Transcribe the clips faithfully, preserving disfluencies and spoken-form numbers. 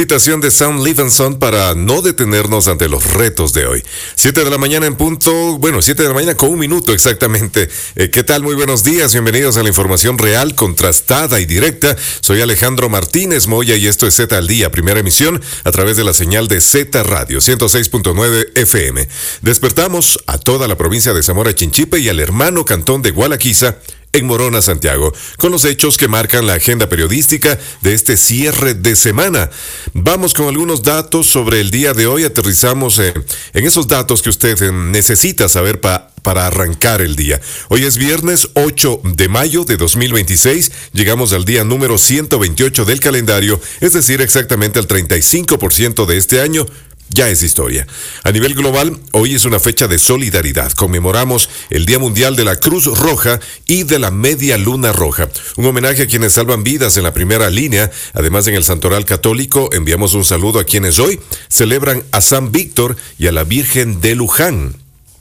invitación de Sam Levinson para no detenernos ante los retos de hoy. Siete de la mañana en punto, bueno, siete de la mañana con un minuto exactamente. Eh, ¿Qué tal? Muy buenos días, bienvenidos a la información real, contrastada y directa. Soy Alejandro Martínez Moya y esto es Z al Día, primera emisión a través de la señal de Z Radio, ciento seis punto nueve F M. Despertamos a toda la provincia de Zamora Chinchipe y al hermano cantón de Gualaquiza, en Morona, Santiago, con los hechos que marcan la agenda periodística de este cierre de semana. Vamos con algunos datos sobre el día de hoy. Aterrizamos eh, en esos datos que usted eh, necesita saber pa, para arrancar el día. Hoy es viernes ocho de mayo de dos mil veintiséis. Llegamos al día número ciento veintiocho del calendario, es decir, exactamente al treinta y cinco por ciento de este año. Ya es historia. A nivel global, hoy es una fecha de solidaridad. Conmemoramos el Día Mundial de la Cruz Roja y de la Media Luna Roja. Un homenaje a quienes salvan vidas en la primera línea. Además, en el Santoral Católico, enviamos un saludo a quienes hoy celebran a San Víctor y a la Virgen de Luján.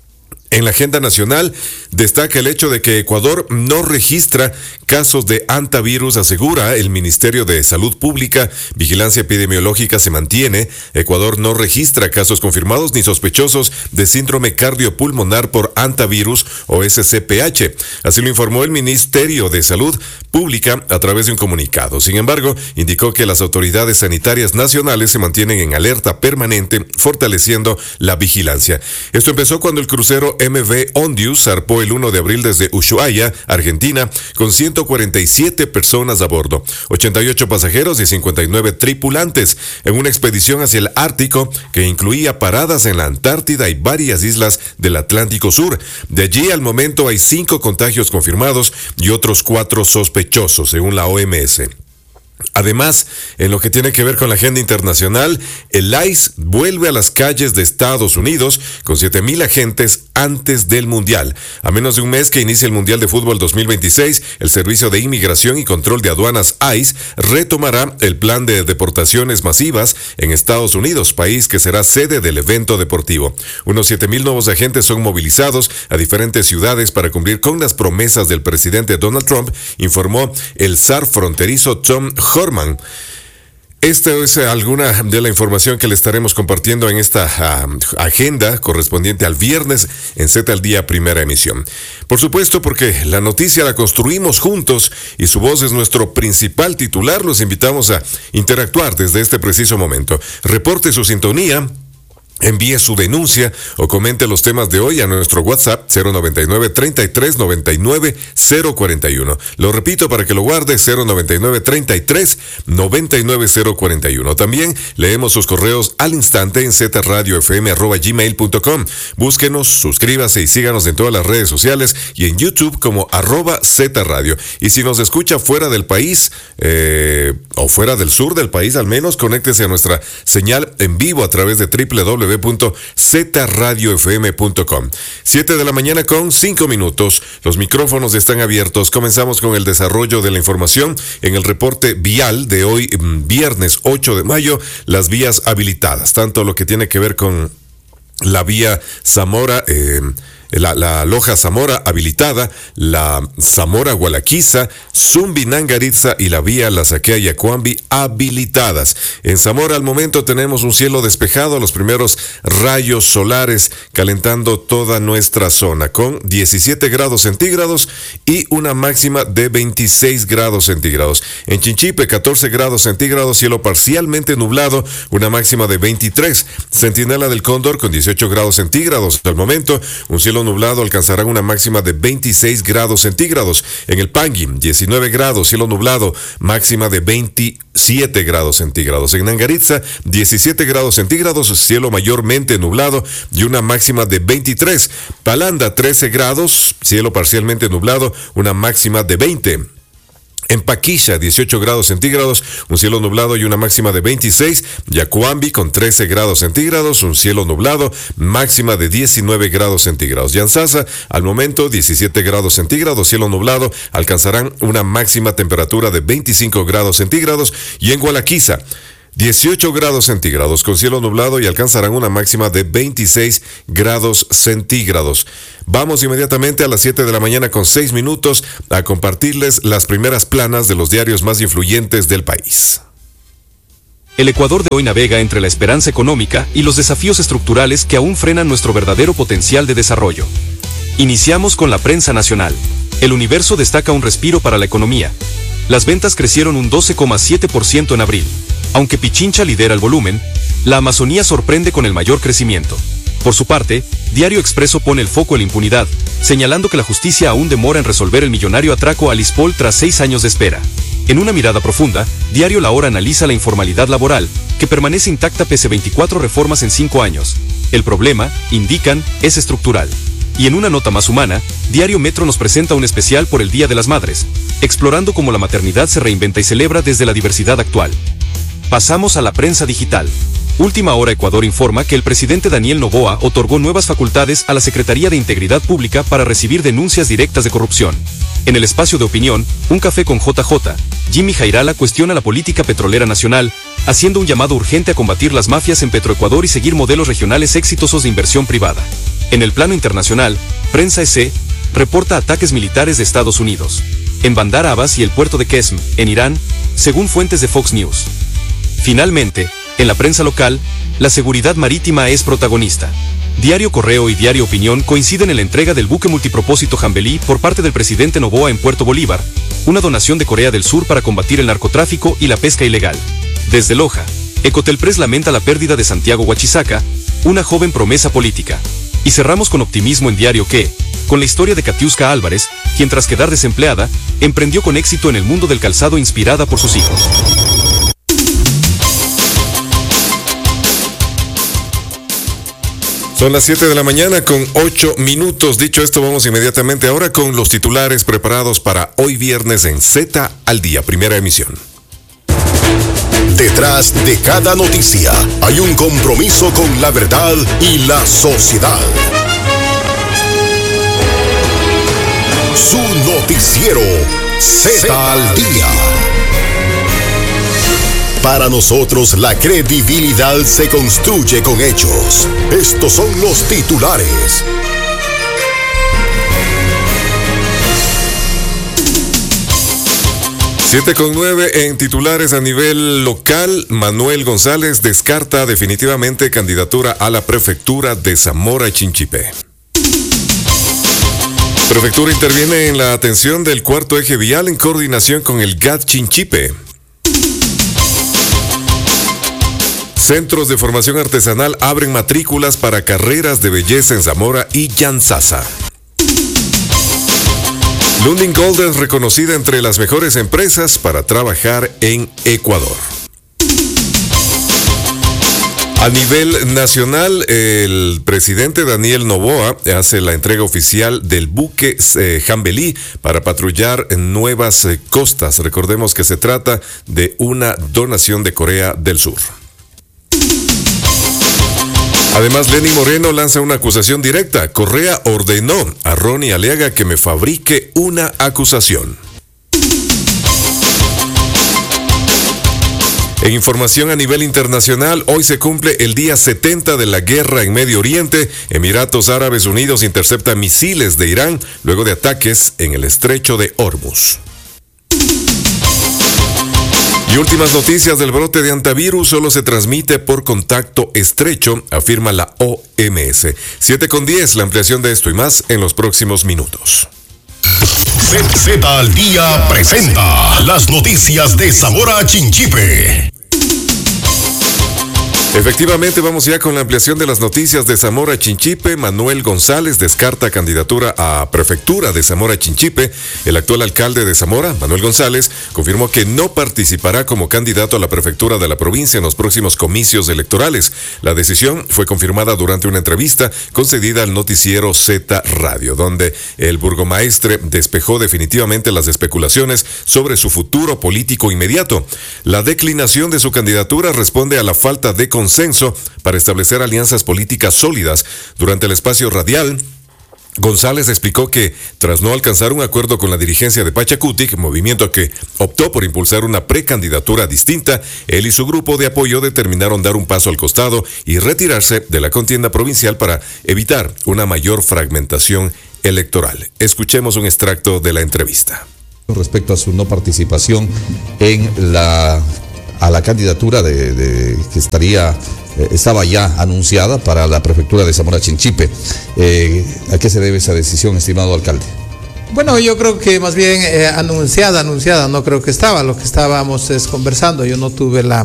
En la agenda nacional destaca el hecho de que Ecuador no registra casos de hantavirus, asegura el Ministerio de Salud Pública. Vigilancia epidemiológica se mantiene. Ecuador no registra casos confirmados ni sospechosos de síndrome cardiopulmonar por hantavirus o S C P H. Así lo informó el Ministerio de Salud Pública a través de un comunicado. Sin embargo, indicó que las autoridades sanitarias nacionales se mantienen en alerta permanente, fortaleciendo la vigilancia. Esto empezó cuando el crucero M V Ondius zarpó el uno de abril desde Ushuaia, Argentina, con ciento cuarenta y siete personas a bordo, ochenta y ocho pasajeros y cincuenta y nueve tripulantes, en una expedición hacia el Ártico que incluía paradas en la Antártida y varias islas del Atlántico Sur. De allí al momento hay cinco contagios confirmados y otros cuatro sospechosos, según la O M S. Además, en lo que tiene que ver con la agenda internacional, el I C E vuelve a las calles de Estados Unidos con siete mil agentes antes del Mundial. A menos de un mes que inicie el Mundial de Fútbol dos mil veintiséis, el Servicio de Inmigración y Control de Aduanas I C E retomará el plan de deportaciones masivas en Estados Unidos, país que será sede del evento deportivo. Unos siete mil nuevos agentes son movilizados a diferentes ciudades para cumplir con las promesas del presidente Donald Trump, informó el zar fronterizo Tom Horman. Esta es alguna de la información que le estaremos compartiendo en esta uh, agenda correspondiente al viernes en Z al Día, primera emisión. Por supuesto, porque la noticia la construimos juntos y su voz es nuestro principal titular, los invitamos a interactuar desde este preciso momento. Reporte su sintonía, envíe su denuncia o comente los temas de hoy a nuestro WhatsApp cero noventa y nueve, treinta y tres, noventa y nueve, cero cuarenta y uno. Lo repito para que lo guarde, cero noventa y nueve, treinta y tres, noventa y nueve, cero cuarenta y uno. También leemos sus correos al instante en zradiofm arroba gmail punto com. Búsquenos, suscríbase y síganos en todas las redes sociales y en YouTube como arroba zradio. Y si nos escucha fuera del país eh, o fuera del sur del país al menos, conéctese a nuestra señal en vivo a través de doble u doble u doble u punto z radio f m punto com. Siete de la mañana con cinco minutos. Los micrófonos están abiertos. Comenzamos con el desarrollo de la información en el reporte vial de hoy, viernes ocho de mayo. Las vías habilitadas, tanto lo que tiene que ver con la vía Zamora, eh, La, la Loja Zamora habilitada, la Zamora Gualaquiza, Zumbi Nangaritza y la vía La Saquea Yacuambi habilitadas. En Zamora al momento tenemos un cielo despejado, los primeros rayos solares calentando toda nuestra zona con diecisiete grados centígrados y una máxima de veintiséis grados centígrados. En Chinchipe catorce grados centígrados, cielo parcialmente nublado, una máxima de veintitrés. Centinela del Cóndor con dieciocho grados centígrados al momento, un cielo nublado alcanzará una máxima de veintiséis grados centígrados. En el Pangui, diecinueve grados, cielo nublado, máxima de veintisiete grados centígrados. En Nangaritza, diecisiete grados centígrados, cielo mayormente nublado y una máxima de veintitrés. Palanda, trece grados, cielo parcialmente nublado, una máxima de veinte. En Paquilla, dieciocho grados centígrados, un cielo nublado y una máxima de veintiséis. Yacuambi con trece grados centígrados, un cielo nublado, máxima de diecinueve grados centígrados. Yanzasa, al momento diecisiete grados centígrados, cielo nublado, alcanzarán una máxima temperatura de veinticinco grados centígrados. Y en Gualaquiza, dieciocho grados centígrados con cielo nublado y alcanzarán una máxima de veintiséis grados centígrados. Vamos inmediatamente a las siete de la mañana con seis minutos a compartirles las primeras planas de los diarios más influyentes del país. el Ecuador de hoy navega entre la esperanza económica y los desafíos estructurales que aún frenan nuestro verdadero potencial de desarrollo. Iniciamos con la prensa nacional. El Universo destaca un respiro para la economía. Las ventas crecieron un doce coma siete por ciento en abril. Aunque Pichincha lidera el volumen, la Amazonía sorprende con el mayor crecimiento. Por su parte, Diario Expreso pone el foco en la impunidad, señalando que la justicia aún demora en resolver el millonario atraco a Lispol tras seis años de espera. En una mirada profunda, Diario La Hora analiza la informalidad laboral, que permanece intacta pese a veinticuatro reformas en cinco años. El problema, indican, es estructural. Y en una nota más humana, Diario Metro nos presenta un especial por el Día de las Madres, explorando cómo la maternidad se reinventa y celebra desde la diversidad actual. Pasamos a la prensa digital. Última Hora Ecuador informa que el presidente Daniel Noboa otorgó nuevas facultades a la Secretaría de Integridad Pública para recibir denuncias directas de corrupción. En el espacio de opinión, Un Café con J J, Jimmy Jairala cuestiona la política petrolera nacional, haciendo un llamado urgente a combatir las mafias en Petroecuador y seguir modelos regionales exitosos de inversión privada. En el plano internacional, Prensa E C reporta ataques militares de Estados Unidos en Bandar Abbas y el puerto de Qesm, en Irán, según fuentes de Fox News. Finalmente, en la prensa local, la seguridad marítima es protagonista. Diario Correo y Diario Opinión coinciden en la entrega del buque multipropósito Jambelí por parte del presidente Noboa en Puerto Bolívar, una donación de Corea del Sur para combatir el narcotráfico y la pesca ilegal. Desde Loja, Ecotelpress lamenta la pérdida de Santiago Huachisaca, una joven promesa política. Y cerramos con optimismo en Diario Que, con la historia de Katiuska Álvarez, quien tras quedar desempleada, emprendió con éxito en el mundo del calzado inspirada por sus hijos. Son las siete de la mañana con ocho minutos. Dicho esto, vamos inmediatamente ahora con los titulares preparados para hoy viernes en Z al Día, primera emisión. Detrás de cada noticia hay un compromiso con la verdad y la sociedad. Su noticiero Z al Día. Para nosotros la credibilidad se construye con hechos. Estos son los titulares. siete con nueve en titulares a nivel local. Manuel González descarta definitivamente candidatura a la prefectura de Zamora Chinchipe. Prefectura interviene en la atención del cuarto eje vial en coordinación con el G A T Chinchipe. Centros de formación artesanal abren matrículas para carreras de belleza en Zamora y Yanzasa. Lundin Golden reconocida entre las mejores empresas para trabajar en Ecuador. A nivel nacional, el presidente Daniel Noboa hace la entrega oficial del buque eh, Jambelí para patrullar en nuevas eh, costas. Recordemos que se trata de una donación de Corea del Sur. Además, Lenny Moreno lanza una acusación directa. Correa ordenó a Ronnie Aliaga que me fabrique una acusación. En información a nivel internacional, hoy se cumple el día setenta de la guerra en Medio Oriente. Emiratos Árabes Unidos intercepta misiles de Irán luego de ataques en el estrecho de Hormuz. Y últimas noticias del brote de antivirus solo se transmite por contacto estrecho, afirma la O M S. siete con diez, la ampliación de esto y más en los próximos minutos. Z al Día presenta las noticias de Zamora Chinchipe. Efectivamente, vamos ya con la ampliación de las noticias de Zamora Chinchipe. Manuel González descarta candidatura a prefectura de Zamora Chinchipe. El actual alcalde de Zamora, Manuel González, confirmó que no participará como candidato a la prefectura de la provincia en los próximos comicios electorales. La decisión fue confirmada durante una entrevista concedida al noticiero Z Radio, donde el burgomaestre despejó definitivamente las especulaciones sobre su futuro político inmediato. La declinación de su candidatura responde a la falta de consenso para establecer alianzas políticas sólidas. Durante el espacio radial, González explicó que, tras no alcanzar un acuerdo con la dirigencia de Pachacutic, movimiento que optó por impulsar una precandidatura distinta, él y su grupo de apoyo determinaron dar un paso al costado y retirarse de la contienda provincial para evitar una mayor fragmentación electoral. Escuchemos un extracto de la entrevista. Respecto a su no participación en la a la candidatura de, de que estaría eh, estaba ya anunciada para la prefectura de Zamora Chinchipe. Eh, ¿A qué se debe esa decisión, estimado alcalde? Bueno, yo creo que más bien eh, anunciada, anunciada, no creo que estaba, lo que estábamos es conversando. Yo no tuve la,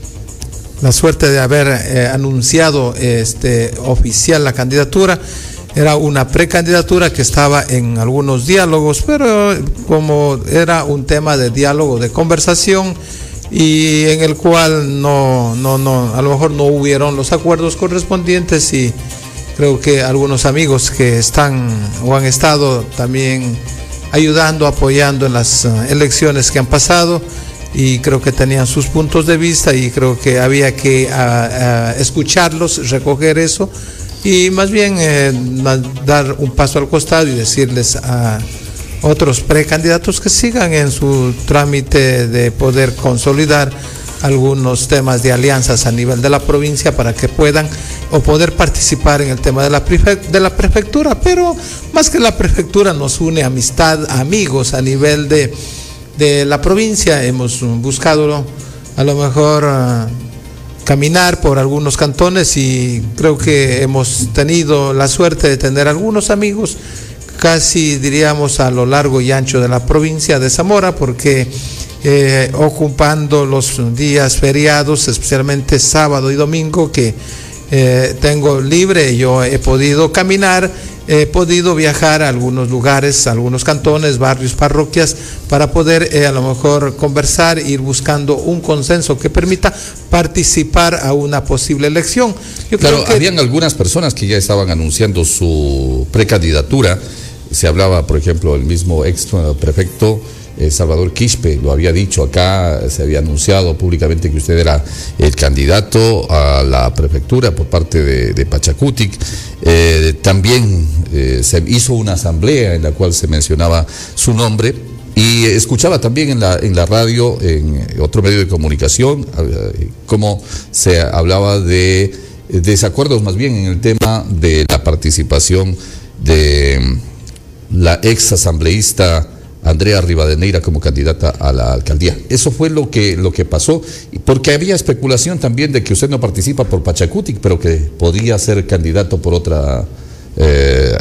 la suerte de haber eh, anunciado este, oficial la candidatura. Era una precandidatura que estaba en algunos diálogos, pero como era un tema de diálogo, de conversación, y en el cual no, no, no, a lo mejor no hubieron los acuerdos correspondientes, y creo que algunos amigos que están o han estado también ayudando, apoyando en las elecciones que han pasado, y creo que tenían sus puntos de vista, y creo que había que a, a escucharlos, recoger eso, y más bien eh, dar un paso al costado y decirles a otros precandidatos que sigan en su trámite de poder consolidar algunos temas de alianzas a nivel de la provincia para que puedan o poder participar en el tema de la, prefe- de la prefectura. Pero más que la prefectura nos une amistad, amigos a nivel de, de la provincia. Hemos buscado a lo mejor uh, caminar por algunos cantones, y creo que hemos tenido la suerte de tener algunos amigos casi diríamos a lo largo y ancho de la provincia de Zamora, porque eh, ocupando los días feriados, especialmente sábado y domingo, que eh, tengo libre, yo he podido caminar, he podido viajar a algunos lugares, a algunos cantones, barrios, parroquias, para poder eh, a lo mejor conversar, ir buscando un consenso que permita participar a una posible elección. Yo claro, creo que habían algunas personas que ya estaban anunciando su precandidatura. Se hablaba, por ejemplo, el mismo ex prefecto eh, Salvador Quispe lo había dicho acá, se había anunciado públicamente que usted era el candidato a la prefectura por parte de, de Pachacutic. Eh, también eh, se hizo una asamblea en la cual se mencionaba su nombre, y escuchaba también en la, en la radio, en otro medio de comunicación, eh, cómo se hablaba de desacuerdos más bien en el tema de la participación de la ex asambleísta Andrea Rivadeneira como candidata a la alcaldía. Eso fue lo que, lo que pasó, porque había especulación también de que usted no participa por Pachacutic, pero que podría ser candidato por otra eh,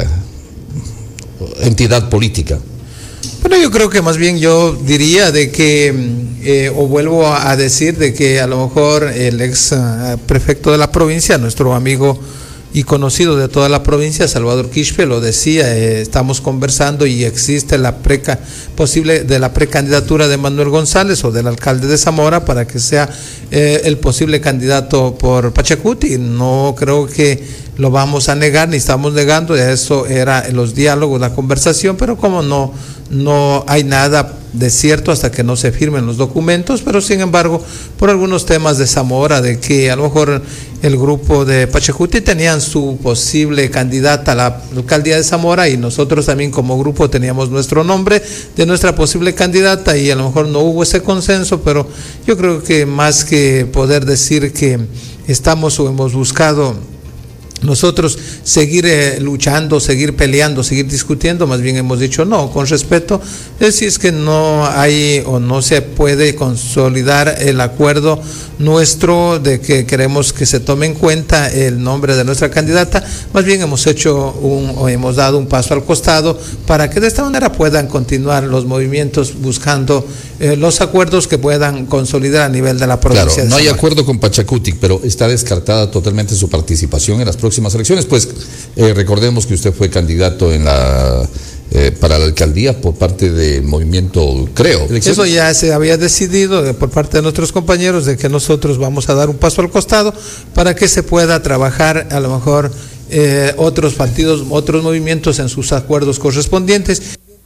entidad política. Bueno, yo creo que más bien yo diría de que, eh, o vuelvo a decir, de que a lo mejor el ex uh, prefecto de la provincia, nuestro amigo y conocido de toda la provincia, Salvador Quispe, lo decía, eh, estamos conversando y existe la preca posible de la precandidatura de Manuel González o del alcalde de Zamora para que sea eh, el posible candidato por Pachacuti. No creo que lo vamos a negar, ni estamos negando, eso era los diálogos, la conversación, pero como no, no hay nada de cierto hasta que no se firmen los documentos, pero sin embargo, por algunos temas de Zamora, de que a lo mejor el grupo de Pachacuti tenían su posible candidata a la alcaldía de Zamora, y nosotros también como grupo teníamos nuestro nombre de nuestra posible candidata, y a lo mejor no hubo ese consenso, pero yo creo que más que poder decir que estamos o hemos buscado nosotros seguir eh, luchando, seguir peleando, seguir discutiendo, más bien hemos dicho no, con respeto, es si es que no hay o no se puede consolidar el acuerdo nuestro de que queremos que se tome en cuenta el nombre de nuestra candidata, más bien hemos hecho un, o hemos dado un paso al costado para que de esta manera puedan continuar los movimientos buscando eh, los acuerdos que puedan consolidar a nivel de la provincia. Claro, no hay acuerdo con Pachacutic, pero está descartada totalmente su participación en las próximas elecciones. Pues eh, recordemos que usted fue candidato en la eh, para la alcaldía por parte del movimiento Creo. Eso ya se había decidido de, por parte de nuestros compañeros, de que nosotros vamos a dar un paso al costado para que se pueda trabajar a lo mejor eh, otros partidos, otros movimientos en sus acuerdos correspondientes.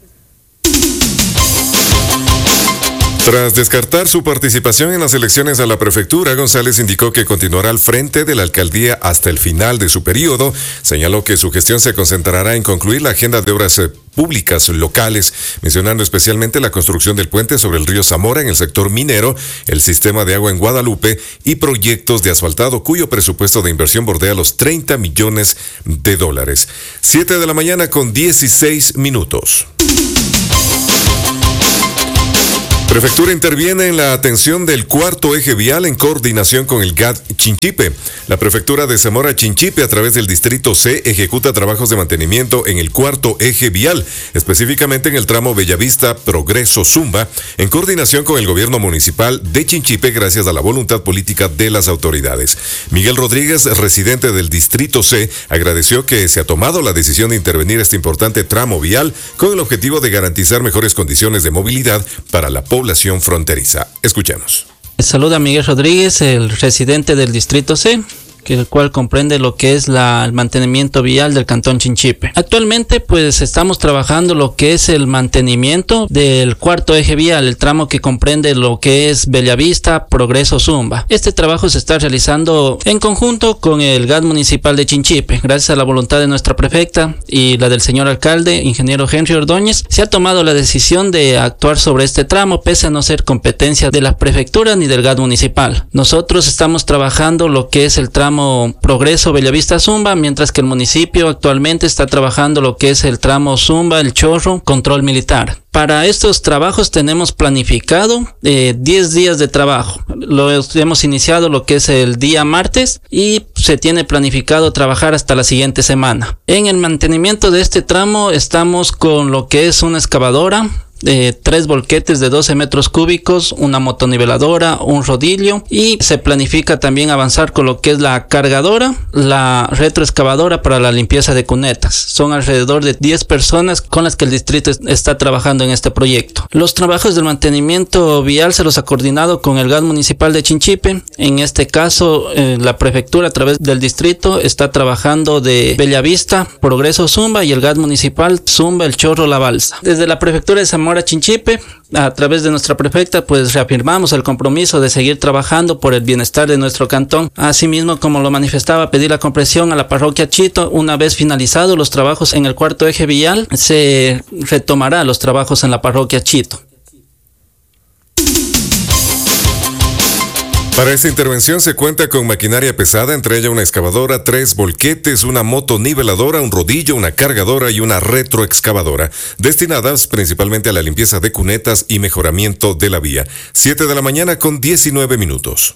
Tras descartar su participación en las elecciones a la prefectura, González indicó que continuará al frente de la alcaldía hasta el final de su periodo. Señaló que su gestión se concentrará en concluir la agenda de obras públicas locales, mencionando especialmente la construcción del puente sobre el río Zamora en el sector minero, el sistema de agua en Guadalupe y proyectos de asfaltado cuyo presupuesto de inversión bordea los treinta millones de dólares. siete de la mañana con dieciséis minutos. Prefectura interviene en la atención del cuarto eje vial en coordinación con el G A D Chinchipe. La Prefectura de Zamora Chinchipe, a través del Distrito C, ejecuta trabajos de mantenimiento en el cuarto eje vial, específicamente en el tramo Bellavista Progreso Zumba, en coordinación con el gobierno municipal de Chinchipe, gracias a la voluntad política de las autoridades. Miguel Rodríguez, residente del Distrito C, agradeció que se ha tomado la decisión de intervenir este importante tramo vial con el objetivo de garantizar mejores condiciones de movilidad para la población población fronteriza. Escuchemos. Saluda a Miguel Rodríguez, el residente del Distrito C, que el cual comprende lo que es la, el mantenimiento vial del Cantón Chinchipe. Actualmente pues estamos trabajando lo que es el mantenimiento del cuarto eje vial, el tramo que comprende lo que es Bellavista, Progreso Zumba. Este trabajo se está realizando en conjunto con el G A D municipal de Chinchipe. Gracias a la voluntad de nuestra prefecta y la del señor alcalde, ingeniero Henry Ordóñez, se ha tomado la decisión de actuar sobre este tramo, pese a no ser competencia de la prefectura ni del G A D municipal. Nosotros estamos trabajando lo que es el tramo Progreso Bellavista Zumba, mientras que el municipio actualmente está trabajando lo que es el tramo Zumba, El Chorro, Control Militar. Para estos trabajos tenemos planificado eh, diez días de trabajo. Lo hemos iniciado lo que es el día martes y se tiene planificado trabajar hasta la siguiente semana. En el mantenimiento de este tramo estamos con lo que es una excavadora, Eh, tres volquetes de doce metros cúbicos, una motoniveladora, un rodillo, y se planifica también avanzar con lo que es la cargadora, la retroexcavadora para la limpieza de cunetas. Son alrededor de diez personas con las que el distrito está trabajando en este proyecto. Los trabajos del mantenimiento vial se los ha coordinado con el G A D municipal de Chinchipe. En este caso, eh, la prefectura a través del distrito está trabajando de Bellavista, Progreso Zumba, y el G A D municipal Zumba, El Chorro, La Balsa. Desde la prefectura de Zamora Chinchipe, a través de nuestra prefecta, pues reafirmamos el compromiso de seguir trabajando por el bienestar de nuestro cantón. Asimismo, como lo manifestaba, pedir la comprensión a la parroquia Chito. Una vez finalizados los trabajos en el cuarto eje vial, se retomará los trabajos en la parroquia Chito. Para esta intervención se cuenta con maquinaria pesada, entre ella una excavadora, tres volquetes, una motoniveladora, un rodillo, una cargadora y una retroexcavadora, destinadas principalmente a la limpieza de cunetas y mejoramiento de la vía. siete de la mañana con diecinueve minutos.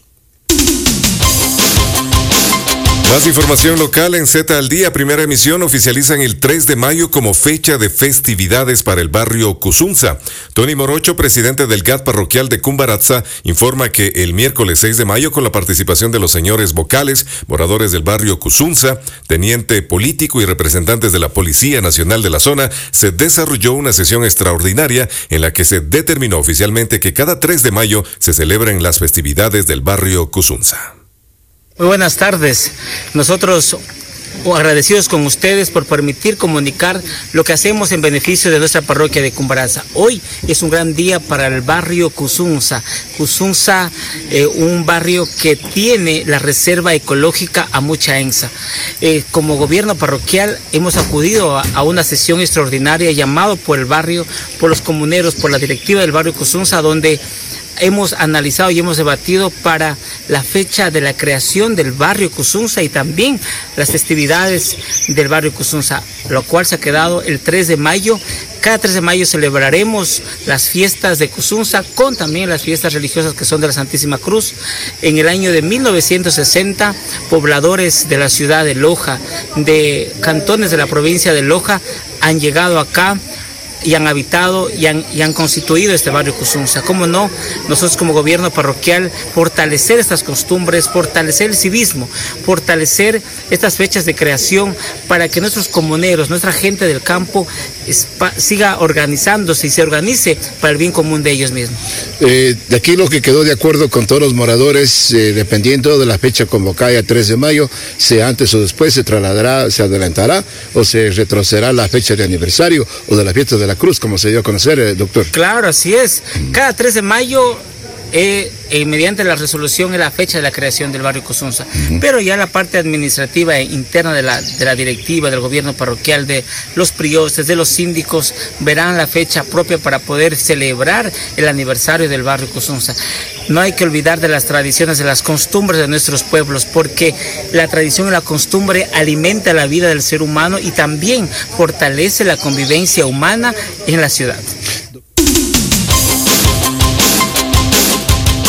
Más información local en Z al Día. Primera emisión, oficializan el tres de mayo como fecha de festividades para el barrio Cusunza. Tony Morocho, presidente del G A D parroquial de Cumbaratza, informa que el miércoles seis de mayo, con la participación de los señores vocales, moradores del barrio Cusunza, teniente político y representantes de la Policía Nacional de la zona, se desarrolló una sesión extraordinaria en la que se determinó oficialmente que cada tres de mayo se celebren las festividades del barrio Cusunza. Muy buenas tardes. Nosotros agradecidos con ustedes por permitir comunicar lo que hacemos en beneficio de nuestra parroquia de Cumbaratza. Hoy es un gran día para el barrio Cusunza. Cusunza, eh, un barrio que tiene la reserva ecológica Amucha Ensa. Eh, como gobierno parroquial hemos acudido a, a una sesión extraordinaria llamado por el barrio, por los comuneros, por la directiva del barrio Cusunza, donde hemos analizado y hemos debatido para la fecha de la creación del barrio Cusunza y también las festividades del barrio Cusunza, lo cual se ha quedado el tres de mayo. Cada tres de mayo celebraremos las fiestas de Cusunza con también las fiestas religiosas que son de la Santísima Cruz. En el año de mil novecientos sesenta, pobladores de la ciudad de Loja, de cantones de la provincia de Loja, han llegado acá y han habitado y han, y han constituido este barrio Cusunza. ¿Cómo no? Nosotros como gobierno parroquial fortalecer estas costumbres, fortalecer el civismo, fortalecer estas fechas de creación para que nuestros comuneros, nuestra gente del campo espa, siga organizándose y se organice para el bien común de ellos mismos. Eh, de aquí lo que quedó de acuerdo con todos los moradores, eh, dependiendo de la fecha convocada el tres de mayo, sea antes o después, se trasladará, se adelantará o se retrocederá la fecha de aniversario o de la fiesta de la Cruz, como se dio a conocer, eh, doctor. Claro, así es. Cada tres de mayo, eh, eh, mediante la resolución, es la fecha de la creación del barrio Cusunza. Uh-huh. Pero ya la parte administrativa e interna de la, de la directiva, del gobierno parroquial, de los priostes, de los síndicos, verán la fecha propia para poder celebrar el aniversario del barrio Cusunza. No hay que olvidar de las tradiciones, de las costumbres de nuestros pueblos, porque la tradición y la costumbre alimenta la vida del ser humano y también fortalece la convivencia humana en la ciudad.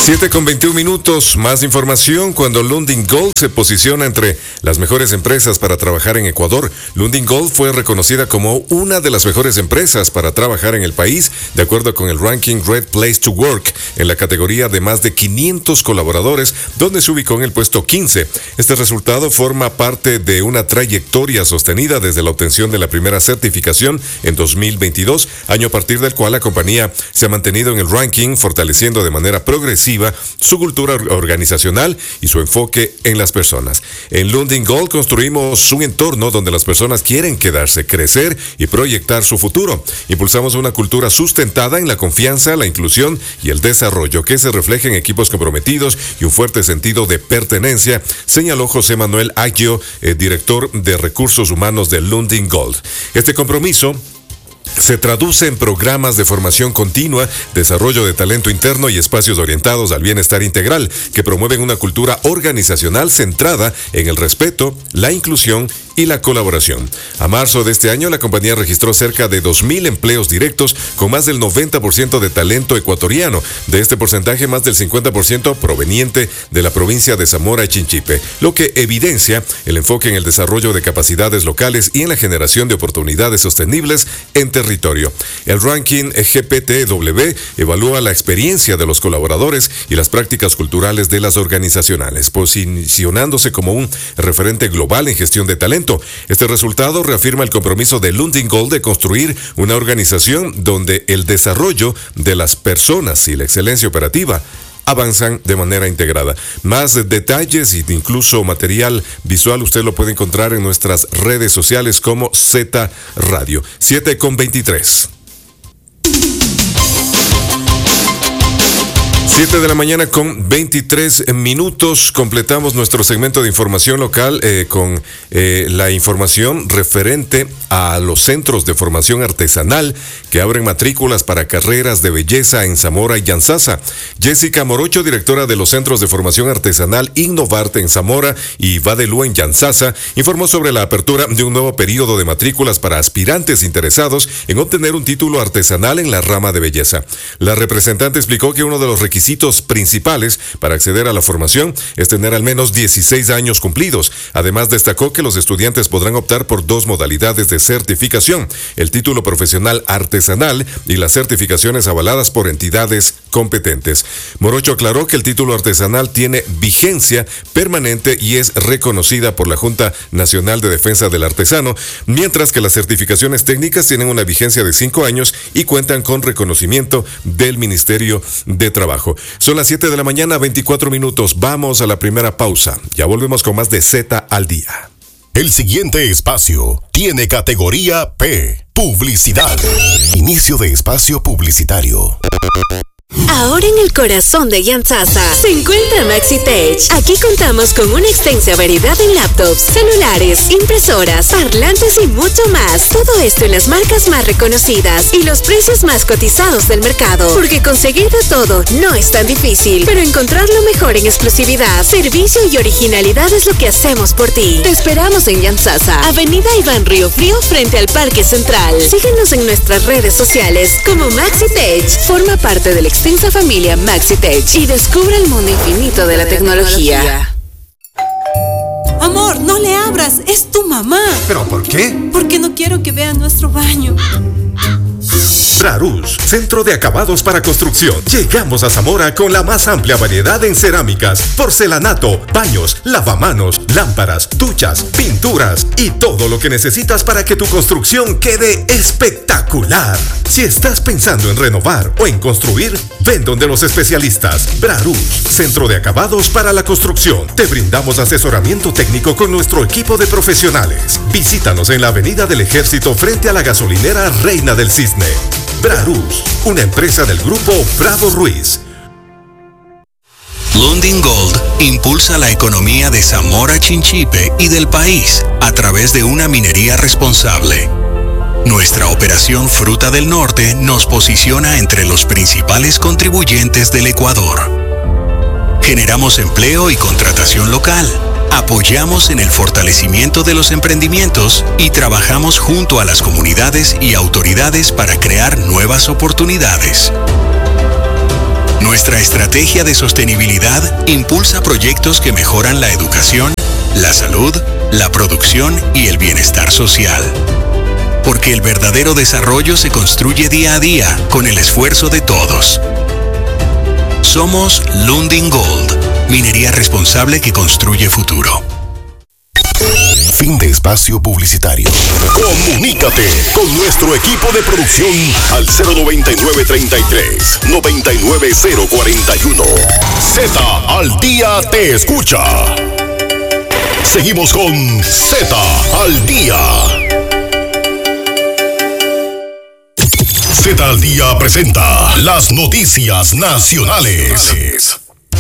siete con veintiún minutos, más información cuando Lundin Gold se posiciona entre las mejores empresas para trabajar en Ecuador. Lundin Gold fue reconocida como una de las mejores empresas para trabajar en el país, de acuerdo con el ranking Great Place to Work, en la categoría de más de quinientos colaboradores, donde se ubicó en el puesto quince. Este resultado forma parte de una trayectoria sostenida desde la obtención de la primera certificación en dos mil veintidós, año a partir del cual la compañía se ha mantenido en el ranking, fortaleciendo de manera progresiva su cultura organizacional y su enfoque en las personas. En Lundin Gold construimos un entorno donde las personas quieren quedarse, crecer y proyectar su futuro. Impulsamos una cultura sustentada en la confianza, la inclusión y el desarrollo, que se refleja en equipos comprometidos y un fuerte sentido de pertenencia, señaló José Manuel Aggio, eh, director de Recursos Humanos de Lundin Gold. Este compromiso se traduce en programas de formación continua, desarrollo de talento interno y espacios orientados al bienestar integral, que promueven una cultura organizacional centrada en el respeto, la inclusión y la colaboración. A marzo de este año, la compañía registró cerca de dos mil empleos directos, con más del noventa por ciento de talento ecuatoriano. De este porcentaje, más del cincuenta por ciento proveniente de la provincia de Zamora y Chinchipe, lo que evidencia el enfoque en el desarrollo de capacidades locales y en la generación de oportunidades sostenibles en territorio. El ranking G P T W evalúa la experiencia de los colaboradores y las prácticas culturales de las organizacionales, posicionándose como un referente global en gestión de talento. Este resultado reafirma el compromiso de Lundin Gold de construir una organización donde el desarrollo de las personas y la excelencia operativa avanzan de manera integrada. Más detalles e incluso material visual usted lo puede encontrar en nuestras redes sociales como Z Radio. siete con veintitrés. siete de la mañana con veintitrés minutos. Completamos nuestro segmento de información local eh, con eh, la información referente a los centros de formación artesanal que abren matrículas para carreras de belleza en Zamora y Yantzaza. Jessica Morocho, directora de los centros de formación artesanal Innovarte en Zamora y Vadelú en Yantzaza, informó sobre la apertura de un nuevo periodo de matrículas para aspirantes interesados en obtener un título artesanal en la rama de belleza. La representante explicó que uno de los requisitos principales para acceder a la formación es tener al menos dieciséis años cumplidos. Además, destacó que los estudiantes podrán optar por dos modalidades de certificación: el título profesional artesanal y las certificaciones avaladas por entidades competentes. Morocho aclaró que el título artesanal tiene vigencia permanente y es reconocida por la Junta Nacional de Defensa del Artesano, mientras que las certificaciones técnicas tienen una vigencia de cinco años y cuentan con reconocimiento del Ministerio de Trabajo. Son las siete de la mañana, veinticuatro minutos. Vamos a la primera pausa. Ya volvemos con más de Z al día. El siguiente espacio tiene categoría P, publicidad. Inicio de espacio publicitario. Ahora en el corazón de Yantzaza se encuentra MaxiTech. Aquí contamos con una extensa variedad en laptops, celulares, impresoras, parlantes y mucho más. Todo esto en las marcas más reconocidas y los precios más cotizados del mercado. Porque conseguir de todo no es tan difícil, pero encontrar lo mejor en exclusividad, servicio y originalidad es lo que hacemos por ti. Te esperamos en Yantzaza, Avenida Iván Río Frío, frente al Parque Central. Síguenos en nuestras redes sociales como MaxiTech. Forma parte del extensa familia MaxiTech y descubre el mundo infinito de la tecnología. Amor, no le abras, es tu mamá. ¿Pero por qué? Porque no quiero que vea nuestro baño. Brarus, centro de acabados para construcción. Llegamos a Zamora con la más amplia variedad en cerámicas, porcelanato, baños, lavamanos, lámparas, duchas, pinturas y todo lo que necesitas para que tu construcción quede espectacular. Si estás pensando en renovar o en construir, ven donde los especialistas. Brarus, centro de acabados para la construcción. Te brindamos asesoramiento técnico con nuestro equipo de profesionales. Visítanos en la Avenida del Ejército frente a la gasolinera Reina del Cisne. Brarus, una empresa del grupo Bravo Ruiz. Lundin Gold impulsa la economía de Zamora, Chinchipe y del país a través de una minería responsable. Nuestra operación Fruta del Norte nos posiciona entre los principales contribuyentes del Ecuador. Generamos empleo y contratación local. Apoyamos en el fortalecimiento de los emprendimientos y trabajamos junto a las comunidades y autoridades para crear nuevas oportunidades. Nuestra estrategia de sostenibilidad impulsa proyectos que mejoran la educación, la salud, la producción y el bienestar social. Porque el verdadero desarrollo se construye día a día con el esfuerzo de todos. Somos Lundin Gold, minería responsable que construye futuro. Fin de espacio publicitario. Comunícate con nuestro equipo de producción al cero noventa y nueve, treinta y tres, noventa y nueve cero cuarenta y uno. Z al día te escucha. Seguimos con Z al día. Z al día presenta las noticias nacionales.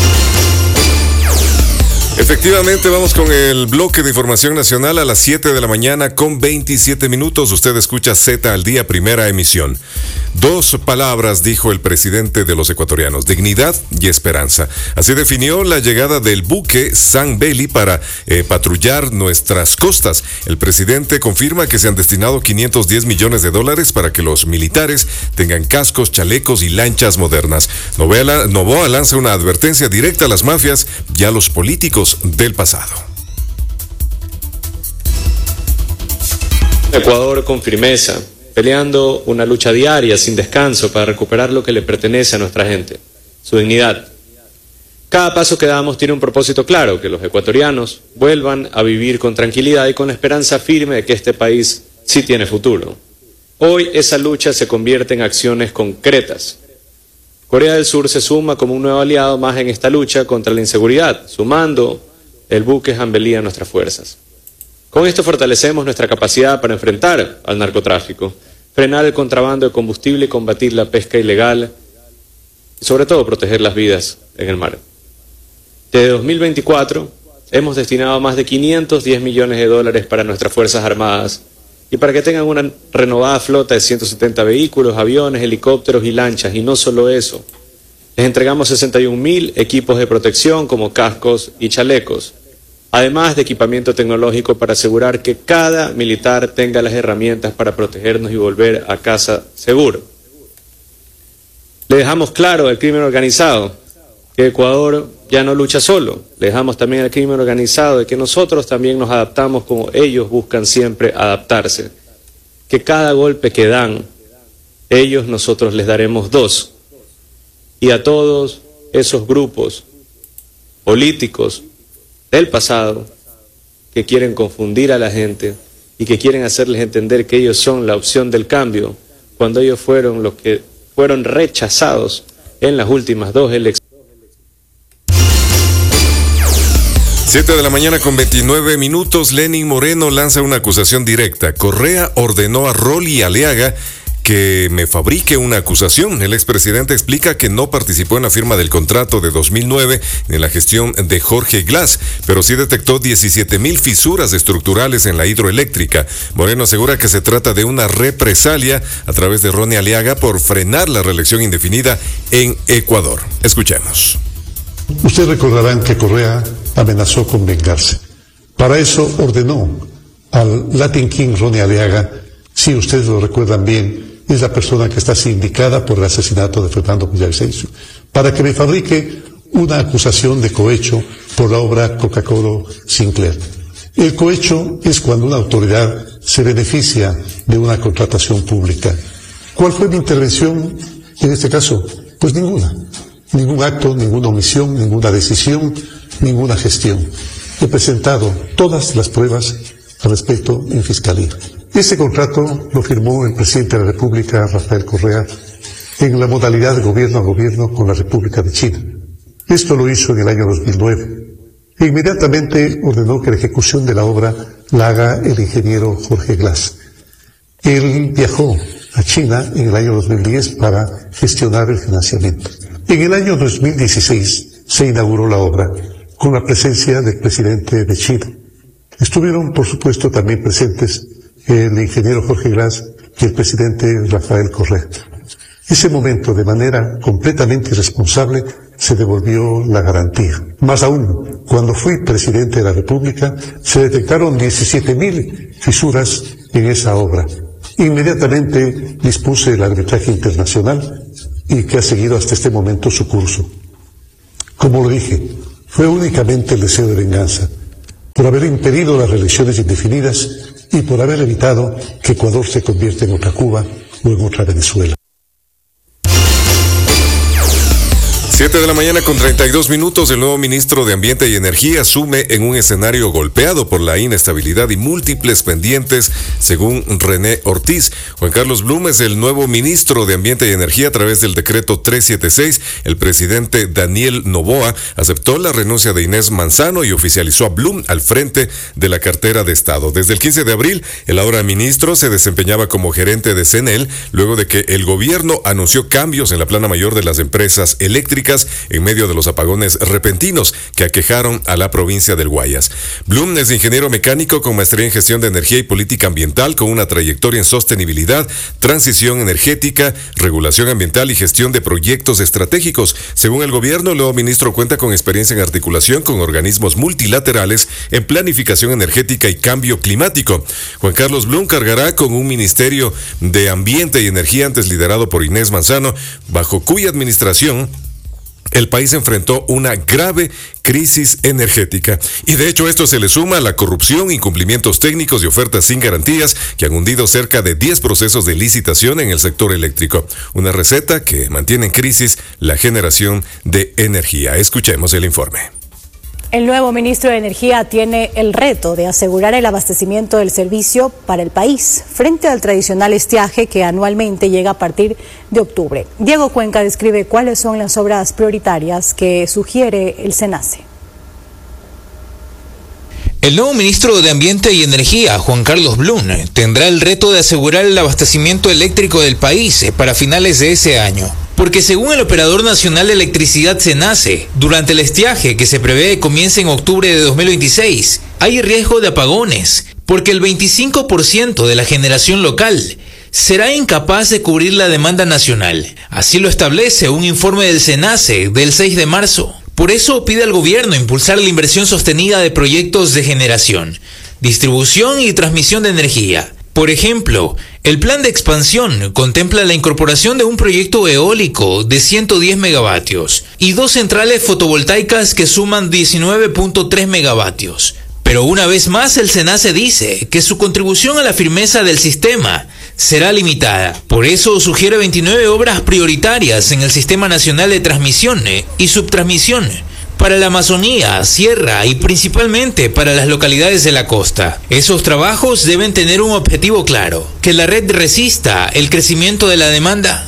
Efectivamente, vamos con el bloque de información nacional a las siete de la mañana con veintisiete minutos. Usted escucha Z al día, primera emisión. Dos palabras dijo el presidente de los ecuatorianos: dignidad y esperanza. Así definió la llegada del buque San Beli para eh, patrullar nuestras costas. El presidente confirma que se han destinado quinientos diez millones de dólares para que los militares tengan cascos, chalecos y lanchas modernas. Novoa, Novoa lanza una advertencia directa a las mafias y a los políticos del pasado. Ecuador con firmeza, peleando una lucha diaria sin descanso para recuperar lo que le pertenece a nuestra gente, su dignidad. Cada paso que damos tiene un propósito claro: que los ecuatorianos vuelvan a vivir con tranquilidad y con la esperanza firme de que este país sí tiene futuro. Hoy esa lucha se convierte en acciones concretas. Corea del Sur se suma como un nuevo aliado más en esta lucha contra la inseguridad, sumando el buque San Beli a nuestras fuerzas. Con esto fortalecemos nuestra capacidad para enfrentar al narcotráfico, frenar el contrabando de combustible y combatir la pesca ilegal, y sobre todo proteger las vidas en el mar. Desde dos mil veinticuatro hemos destinado más de quinientos diez millones de dólares para nuestras Fuerzas Armadas y para que tengan una renovada flota de ciento setenta vehículos, aviones, helicópteros y lanchas. Y no solo eso, les entregamos sesenta y un mil equipos de protección como cascos y chalecos, además de equipamiento tecnológico para asegurar que cada militar tenga las herramientas para protegernos y volver a casa seguro. Le dejamos claro al crimen organizado que Ecuador ya no lucha solo. Le dejamos también al crimen organizado de que nosotros también nos adaptamos como ellos buscan siempre adaptarse. Que cada golpe que dan, ellos nosotros les daremos dos. Y a todos esos grupos políticos del pasado que quieren confundir a la gente y que quieren hacerles entender que ellos son la opción del cambio, cuando ellos fueron los que fueron rechazados en las últimas dos elecciones. siete de la mañana con veintinueve minutos. Lenín Moreno lanza una acusación directa. Correa ordenó a Rolly Aliaga que me fabrique una acusación. El expresidente explica que no participó en la firma del contrato de dos mil nueve ni en la gestión de Jorge Glass, pero sí detectó diecisiete mil fisuras estructurales en la hidroeléctrica. Moreno asegura que se trata de una represalia a través de Ronnie Aliaga por frenar la reelección indefinida en Ecuador. Escuchemos. Ustedes recordarán que Correa amenazó con vengarse. Para eso ordenó al Latin King Ronnie Aliaga, si ustedes lo recuerdan bien, es la persona que está sindicada por el asesinato de Fernando Villavicencio, para que me fabrique una acusación de cohecho por la obra Coca-Cola Sinclair. El cohecho es cuando una autoridad se beneficia de una contratación pública. ¿Cuál fue mi intervención en este caso? Pues ninguna. Ningún acto, ninguna omisión, ninguna decisión, ninguna gestión. He presentado todas las pruebas al respecto en Fiscalía. Este contrato lo firmó el presidente de la República, Rafael Correa, en la modalidad de gobierno a gobierno con la República de China. Esto lo hizo en el año dos mil nueve. E inmediatamente ordenó que la ejecución de la obra la haga el ingeniero Jorge Glass. Él viajó a China en el año dos mil diez para gestionar el financiamiento. En el año dos mil dieciséis se inauguró la obra con la presencia del presidente de China. Estuvieron, por supuesto, también presentes el ingeniero Jorge Glass y el presidente Rafael Correa. Ese momento, de manera completamente irresponsable, se devolvió la garantía. Más aún, cuando fui presidente de la República, se detectaron diecisiete mil fisuras en esa obra. Inmediatamente dispuse el arbitraje internacional y que ha seguido hasta este momento su curso. Como lo dije, fue únicamente el deseo de venganza, por haber impedido las reelecciones indefinidas y por haber evitado que Ecuador se convierta en otra Cuba o en otra Venezuela. siete de la mañana con treinta y dos minutos, el nuevo ministro de Ambiente y Energía asume en un escenario golpeado por la inestabilidad y múltiples pendientes, según René Ortiz. Juan Carlos Blum es el nuevo ministro de Ambiente y Energía a través del decreto trescientos setenta y seis. El presidente Daniel Noboa aceptó la renuncia de Inés Manzano y oficializó a Blum al frente de la cartera de Estado. Desde el quince de abril, el ahora ministro se desempeñaba como gerente de CENEL, luego de que el gobierno anunció cambios en la plana mayor de las empresas eléctricas en medio de los apagones repentinos que aquejaron a la provincia del Guayas. Blum es ingeniero mecánico con maestría en gestión de energía y política ambiental, con una trayectoria en sostenibilidad, transición energética, regulación ambiental y gestión de proyectos estratégicos. Según el gobierno, el nuevo ministro cuenta con experiencia en articulación con organismos multilaterales en planificación energética y cambio climático. Juan Carlos Blum cargará con un ministerio de Ambiente y Energía antes liderado por Inés Manzano, bajo cuya administración el país enfrentó una grave crisis energética. Y de hecho esto se le suma a la corrupción, incumplimientos técnicos y ofertas sin garantías que han hundido cerca de diez procesos de licitación en el sector eléctrico. Una receta que mantiene en crisis la generación de energía. Escuchemos el informe. El nuevo ministro de Energía tiene el reto de asegurar el abastecimiento del servicio para el país frente al tradicional estiaje que anualmente llega a partir de octubre. Diego Cuenca describe cuáles son las obras prioritarias que sugiere el SENACE. El nuevo ministro de Ambiente y Energía, Juan Carlos Blum, tendrá el reto de asegurar el abastecimiento eléctrico del país para finales de ese año. Porque según el Operador Nacional de Electricidad SENACE, durante el estiaje que se prevé comience en octubre de dos mil veintiséis, hay riesgo de apagones, porque el veinticinco por ciento de la generación local será incapaz de cubrir la demanda nacional. Así lo establece un informe del SENACE del seis de marzo. Por eso pide al gobierno impulsar la inversión sostenida de proyectos de generación, distribución y transmisión de energía. Por ejemplo, el plan de expansión contempla la incorporación de un proyecto eólico de ciento diez megavatios y dos centrales fotovoltaicas que suman diecinueve punto tres megavatios. Pero una vez más el SENACE dice que su contribución a la firmeza del sistema será limitada. Por eso sugiere veintinueve obras prioritarias en el Sistema Nacional de Transmisión y Subtransmisión, para la Amazonía, Sierra y principalmente para las localidades de la costa. Esos trabajos deben tener un objetivo claro: que la red resista el crecimiento de la demanda.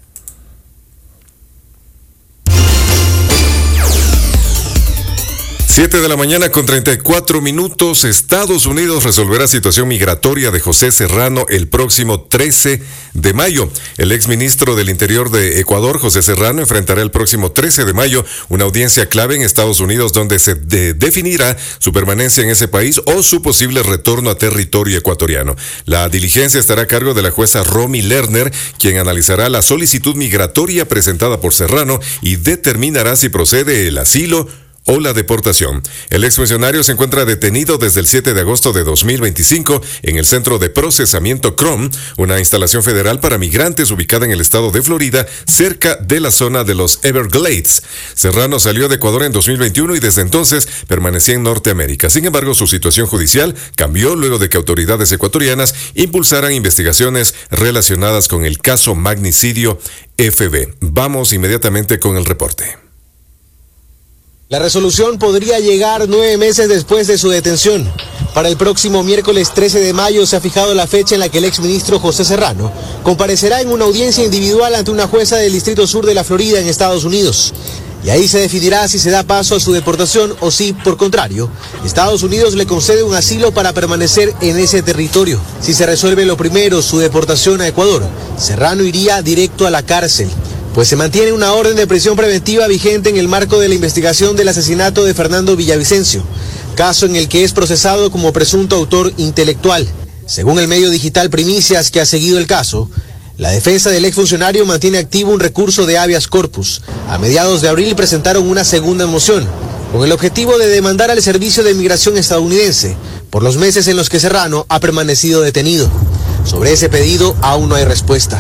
siete de la mañana con treinta y cuatro minutos. Estados Unidos resolverá situación migratoria de José Serrano el próximo trece de mayo. El exministro del Interior de Ecuador, José Serrano, enfrentará el próximo trece de mayo una audiencia clave en Estados Unidos donde se de- definirá su permanencia en ese país o su posible retorno a territorio ecuatoriano. La diligencia estará a cargo de la jueza Romy Lerner, quien analizará la solicitud migratoria presentada por Serrano y determinará si procede el asilo o la deportación. El exfuncionario se encuentra detenido desde el siete de agosto de dos mil veinticinco en el Centro de Procesamiento C R O M, una instalación federal para migrantes ubicada en el estado de Florida, cerca de la zona de los Everglades. Serrano salió de Ecuador en dos mil veintiuno y desde entonces permanecía en Norteamérica. Sin embargo, su situación judicial cambió luego de que autoridades ecuatorianas impulsaran investigaciones relacionadas con el caso Magnicidio F B. Vamos inmediatamente con el reporte. La resolución podría llegar nueve meses después de su detención. Para el próximo miércoles trece de mayo se ha fijado la fecha en la que el exministro José Serrano comparecerá en una audiencia individual ante una jueza del Distrito Sur de la Florida en Estados Unidos. Y ahí se definirá si se da paso a su deportación o si, por contrario, Estados Unidos le concede un asilo para permanecer en ese territorio. Si se resuelve lo primero, su deportación a Ecuador, Serrano iría directo a la cárcel, pues se mantiene una orden de prisión preventiva vigente en el marco de la investigación del asesinato de Fernando Villavicencio, caso en el que es procesado como presunto autor intelectual. Según el medio digital Primicias, que ha seguido el caso, la defensa del exfuncionario mantiene activo un recurso de habeas corpus. A mediados de abril presentaron una segunda moción, con el objetivo de demandar al Servicio de Migración estadounidense por los meses en los que Serrano ha permanecido detenido. Sobre ese pedido aún no hay respuesta.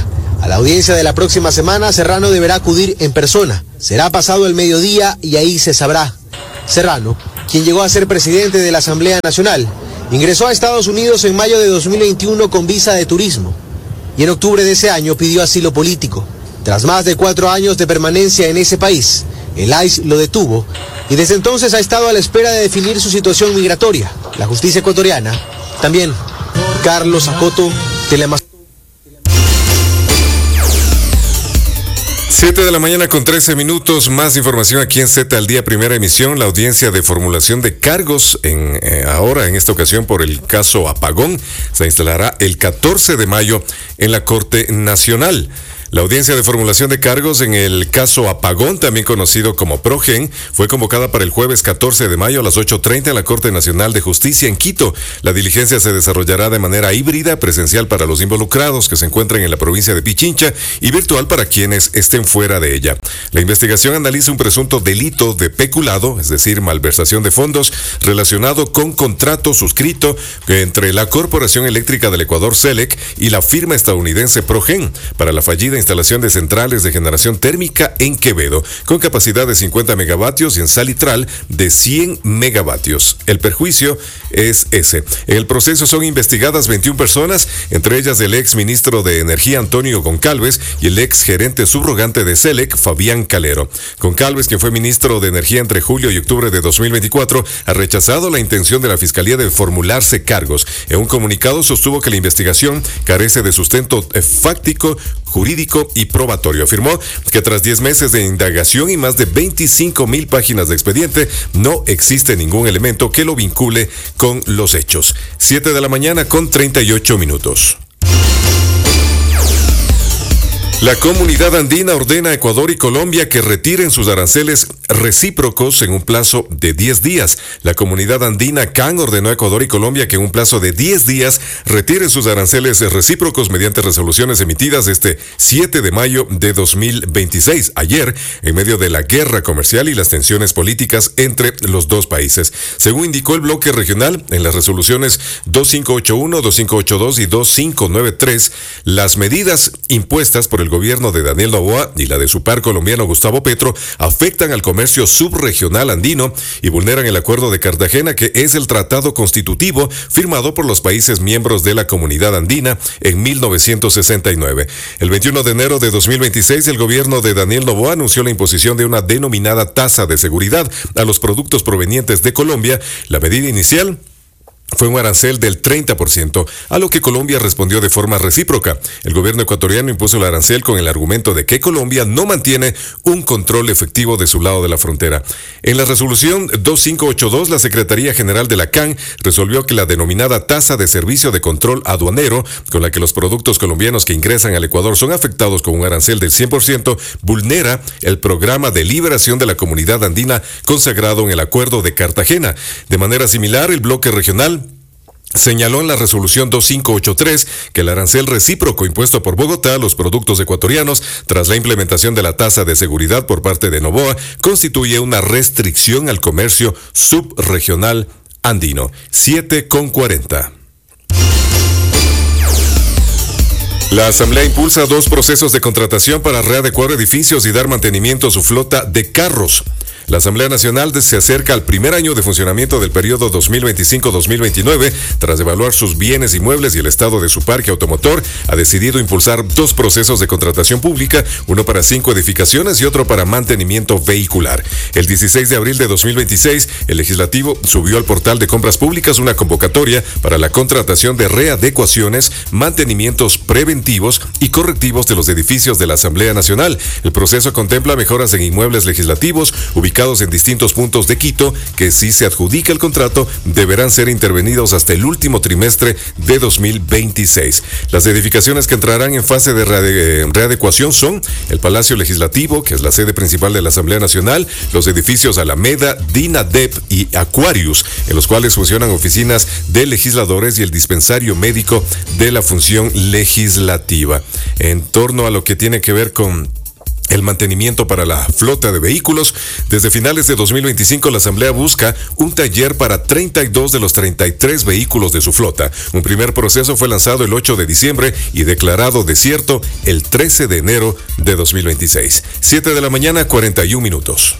A la audiencia de la próxima semana, Serrano deberá acudir en persona. Será pasado el mediodía y ahí se sabrá. Serrano, quien llegó a ser presidente de la Asamblea Nacional, ingresó a Estados Unidos en mayo de dos mil veintiuno con visa de turismo y en octubre de ese año pidió asilo político. Tras más de cuatro años de permanencia en ese país, el I C E lo detuvo y desde entonces ha estado a la espera de definir su situación migratoria. La justicia ecuatoriana, también. Carlos Acoto, Teleamazonas. siete de la mañana con trece minutos, más información aquí en Z al Día, primera emisión. La audiencia de formulación de cargos en eh, ahora, en esta ocasión por el caso Apagón, se instalará el catorce de mayo en la Corte Nacional. La audiencia de formulación de cargos en el caso Apagón, también conocido como Progen, fue convocada para el jueves catorce de mayo a las ocho treinta en la Corte Nacional de Justicia en Quito. La diligencia se desarrollará de manera híbrida, presencial para los involucrados que se encuentran en la provincia de Pichincha y virtual para quienes estén fuera de ella. La investigación analiza un presunto delito de peculado, es decir, malversación de fondos, relacionado con contrato suscrito entre la Corporación Eléctrica del Ecuador, CELEC, y la firma estadounidense Progen para la fallida instalación de centrales de generación térmica en Quevedo, con capacidad de cincuenta megavatios y en Salitral de cien megavatios. El perjuicio es ese. En el proceso son investigadas veintiuna personas, entre ellas el ex ministro de Energía Antonio Goncalves y el ex gerente subrogante de CELEC, Fabián Calero. Goncalves, quien fue ministro de Energía entre julio y octubre de dos mil veinticuatro, ha rechazado la intención de la Fiscalía de formularse cargos. En un comunicado sostuvo que la investigación carece de sustento fáctico, jurídico y probatorio. Afirmó que tras diez meses de indagación y más de veinticinco mil páginas de expediente, no existe ningún elemento que lo vincule con los hechos. siete de la mañana con treinta y ocho minutos. La comunidad andina ordena a Ecuador y Colombia que retiren sus aranceles recíprocos en un plazo de diez días. La comunidad andina C A N ordenó a Ecuador y Colombia que en un plazo de diez días retiren sus aranceles recíprocos mediante resoluciones emitidas este siete de mayo de dos mil veintiséis, ayer, en medio de la guerra comercial y las tensiones políticas entre los dos países. Según indicó el bloque regional en las resoluciones dos mil quinientos ochenta y uno, dos mil quinientos ochenta y dos y dos mil quinientos noventa y tres, las medidas impuestas por el gobierno de Daniel Noboa y la de su par colombiano Gustavo Petro afectan al comercio subregional andino y vulneran el Acuerdo de Cartagena, que es el tratado constitutivo firmado por los países miembros de la Comunidad Andina en mil novecientos sesenta y nueve. El veintiuno de enero de dos mil veintiséis, el gobierno de Daniel Noboa anunció la imposición de una denominada tasa de seguridad a los productos provenientes de Colombia. La medida inicial fue un arancel del treinta por ciento, a lo que Colombia respondió de forma recíproca. El gobierno ecuatoriano impuso el arancel con el argumento de que Colombia no mantiene un control efectivo de su lado de la frontera. En la resolución dos mil quinientos ochenta y dos, la Secretaría General de la C A N resolvió que la denominada tasa de servicio de control aduanero, con la que los productos colombianos que ingresan al Ecuador son afectados con un arancel del cien por ciento, vulnera el programa de liberación de la comunidad andina consagrado en el Acuerdo de Cartagena. De manera similar, el bloque regional señaló en la resolución dos mil quinientos ochenta y tres que el arancel recíproco impuesto por Bogotá a los productos ecuatorianos tras la implementación de la tasa de seguridad por parte de Noboa constituye una restricción al comercio subregional andino. siete con cuarenta. La Asamblea impulsa dos procesos de contratación para readecuar edificios y dar mantenimiento a su flota de carros. La Asamblea Nacional se acerca al primer año de funcionamiento del periodo dos mil veinticinco a dos mil veintinueve. Tras evaluar sus bienes inmuebles y el estado de su parque automotor, ha decidido impulsar dos procesos de contratación pública, uno para cinco edificaciones y otro para mantenimiento vehicular. El dieciséis de abril de dos mil veintiséis, el Legislativo subió al portal de compras públicas una convocatoria para la contratación de readecuaciones, mantenimientos preventivos y correctivos de los edificios de la Asamblea Nacional. El proceso contempla mejoras en inmuebles legislativos ubicados en distintos puntos de Quito, que si se adjudica el contrato deberán ser intervenidos hasta el último trimestre de dos mil veintiséis. Las edificaciones que entrarán en fase de reade- readecuación son el Palacio Legislativo, que es la sede principal de la Asamblea Nacional, los edificios Alameda, DINADEP y Aquarius, en los cuales funcionan oficinas de legisladores y el dispensario médico de la función legislativa. En torno a lo que tiene que ver con el mantenimiento para la flota de vehículos. Desde finales de dos mil veinticinco, la Asamblea busca un taller para treinta y dos de los treinta y tres vehículos de su flota. Un primer proceso fue lanzado el ocho de diciembre y declarado desierto el trece de enero de dos mil veintiséis. siete de la mañana, cuarenta y un minutos.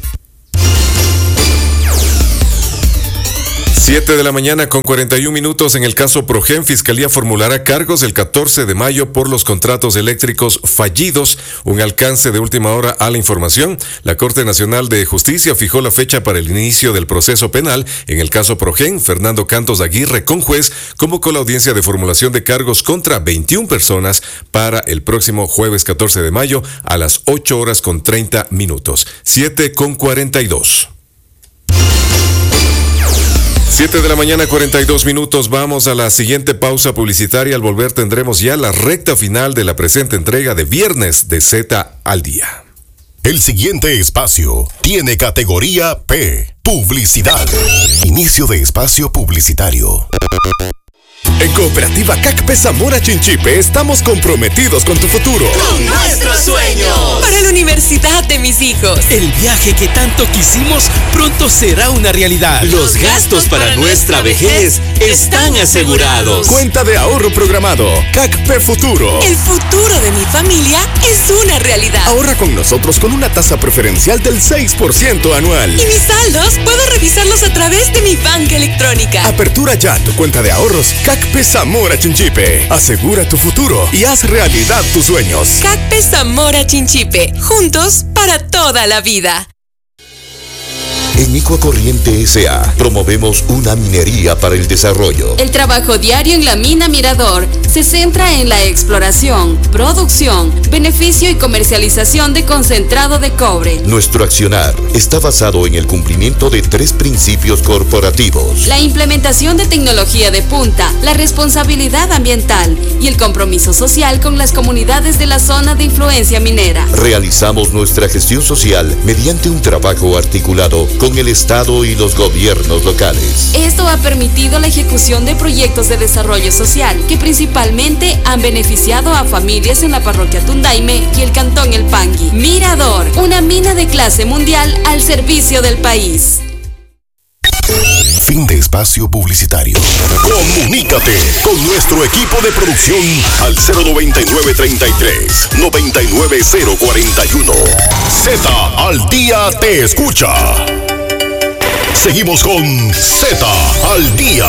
siete de la mañana con cuarenta y un minutos. En el caso Progen, Fiscalía formulará cargos el catorce de mayo por los contratos eléctricos fallidos. Un alcance de última hora a la información. La Corte Nacional de Justicia fijó la fecha para el inicio del proceso penal. En el caso Progen, Fernando Cantos Aguirre, con juez, convocó la audiencia de formulación de cargos contra veintiuna personas para el próximo jueves catorce de mayo a las ocho horas con treinta minutos. siete con cuarenta y dos. siete de la mañana, cuarenta y dos minutos. Vamos a la siguiente pausa publicitaria. Al volver tendremos ya la recta final de la presente entrega de Viernes de Z al Día. El siguiente espacio tiene categoría P, Publicidad. Inicio de espacio publicitario. En Cooperativa CACPE Zamora Chinchipe estamos comprometidos con tu futuro. ¡Con nuestros sueños! Para la universidad de mis hijos. El viaje que tanto quisimos pronto será una realidad. Los gastos para nuestra vejez están asegurados. Cuenta de ahorro programado. CACPE Futuro. El futuro de mi familia es una realidad. Ahorra con nosotros con una tasa preferencial del seis por ciento anual. Y mis saldos puedo revisarlos a través de mi banca electrónica. Apertura ya tu cuenta de ahorros CACPE Zamora Chinchipe. Asegura tu futuro y haz realidad tus sueños. CACPE Zamora Chinchipe. Juntos para toda la vida. En Ecuacorriente S A promovemos una minería para el desarrollo. El trabajo diario en la mina Mirador se centra en la exploración, producción, beneficio y comercialización de concentrado de cobre. Nuestro accionar está basado en el cumplimiento de tres principios corporativos: la implementación de tecnología de punta, la responsabilidad ambiental y el compromiso social con las comunidades de la zona de influencia minera. Realizamos nuestra gestión social mediante un trabajo articulado con el Estado y los gobiernos locales. Esto ha permitido la ejecución de proyectos de desarrollo social que principalmente han beneficiado a familias en la parroquia Tundaime y el cantón El Pangui. Mirador, una mina de clase mundial al servicio del país. Fin de espacio publicitario. Comunícate con nuestro equipo de producción al cero noventa y nueve, treinta y tres, noventa y nueve cero cuarenta y uno. Z al Día te escucha. Seguimos con Z al Día.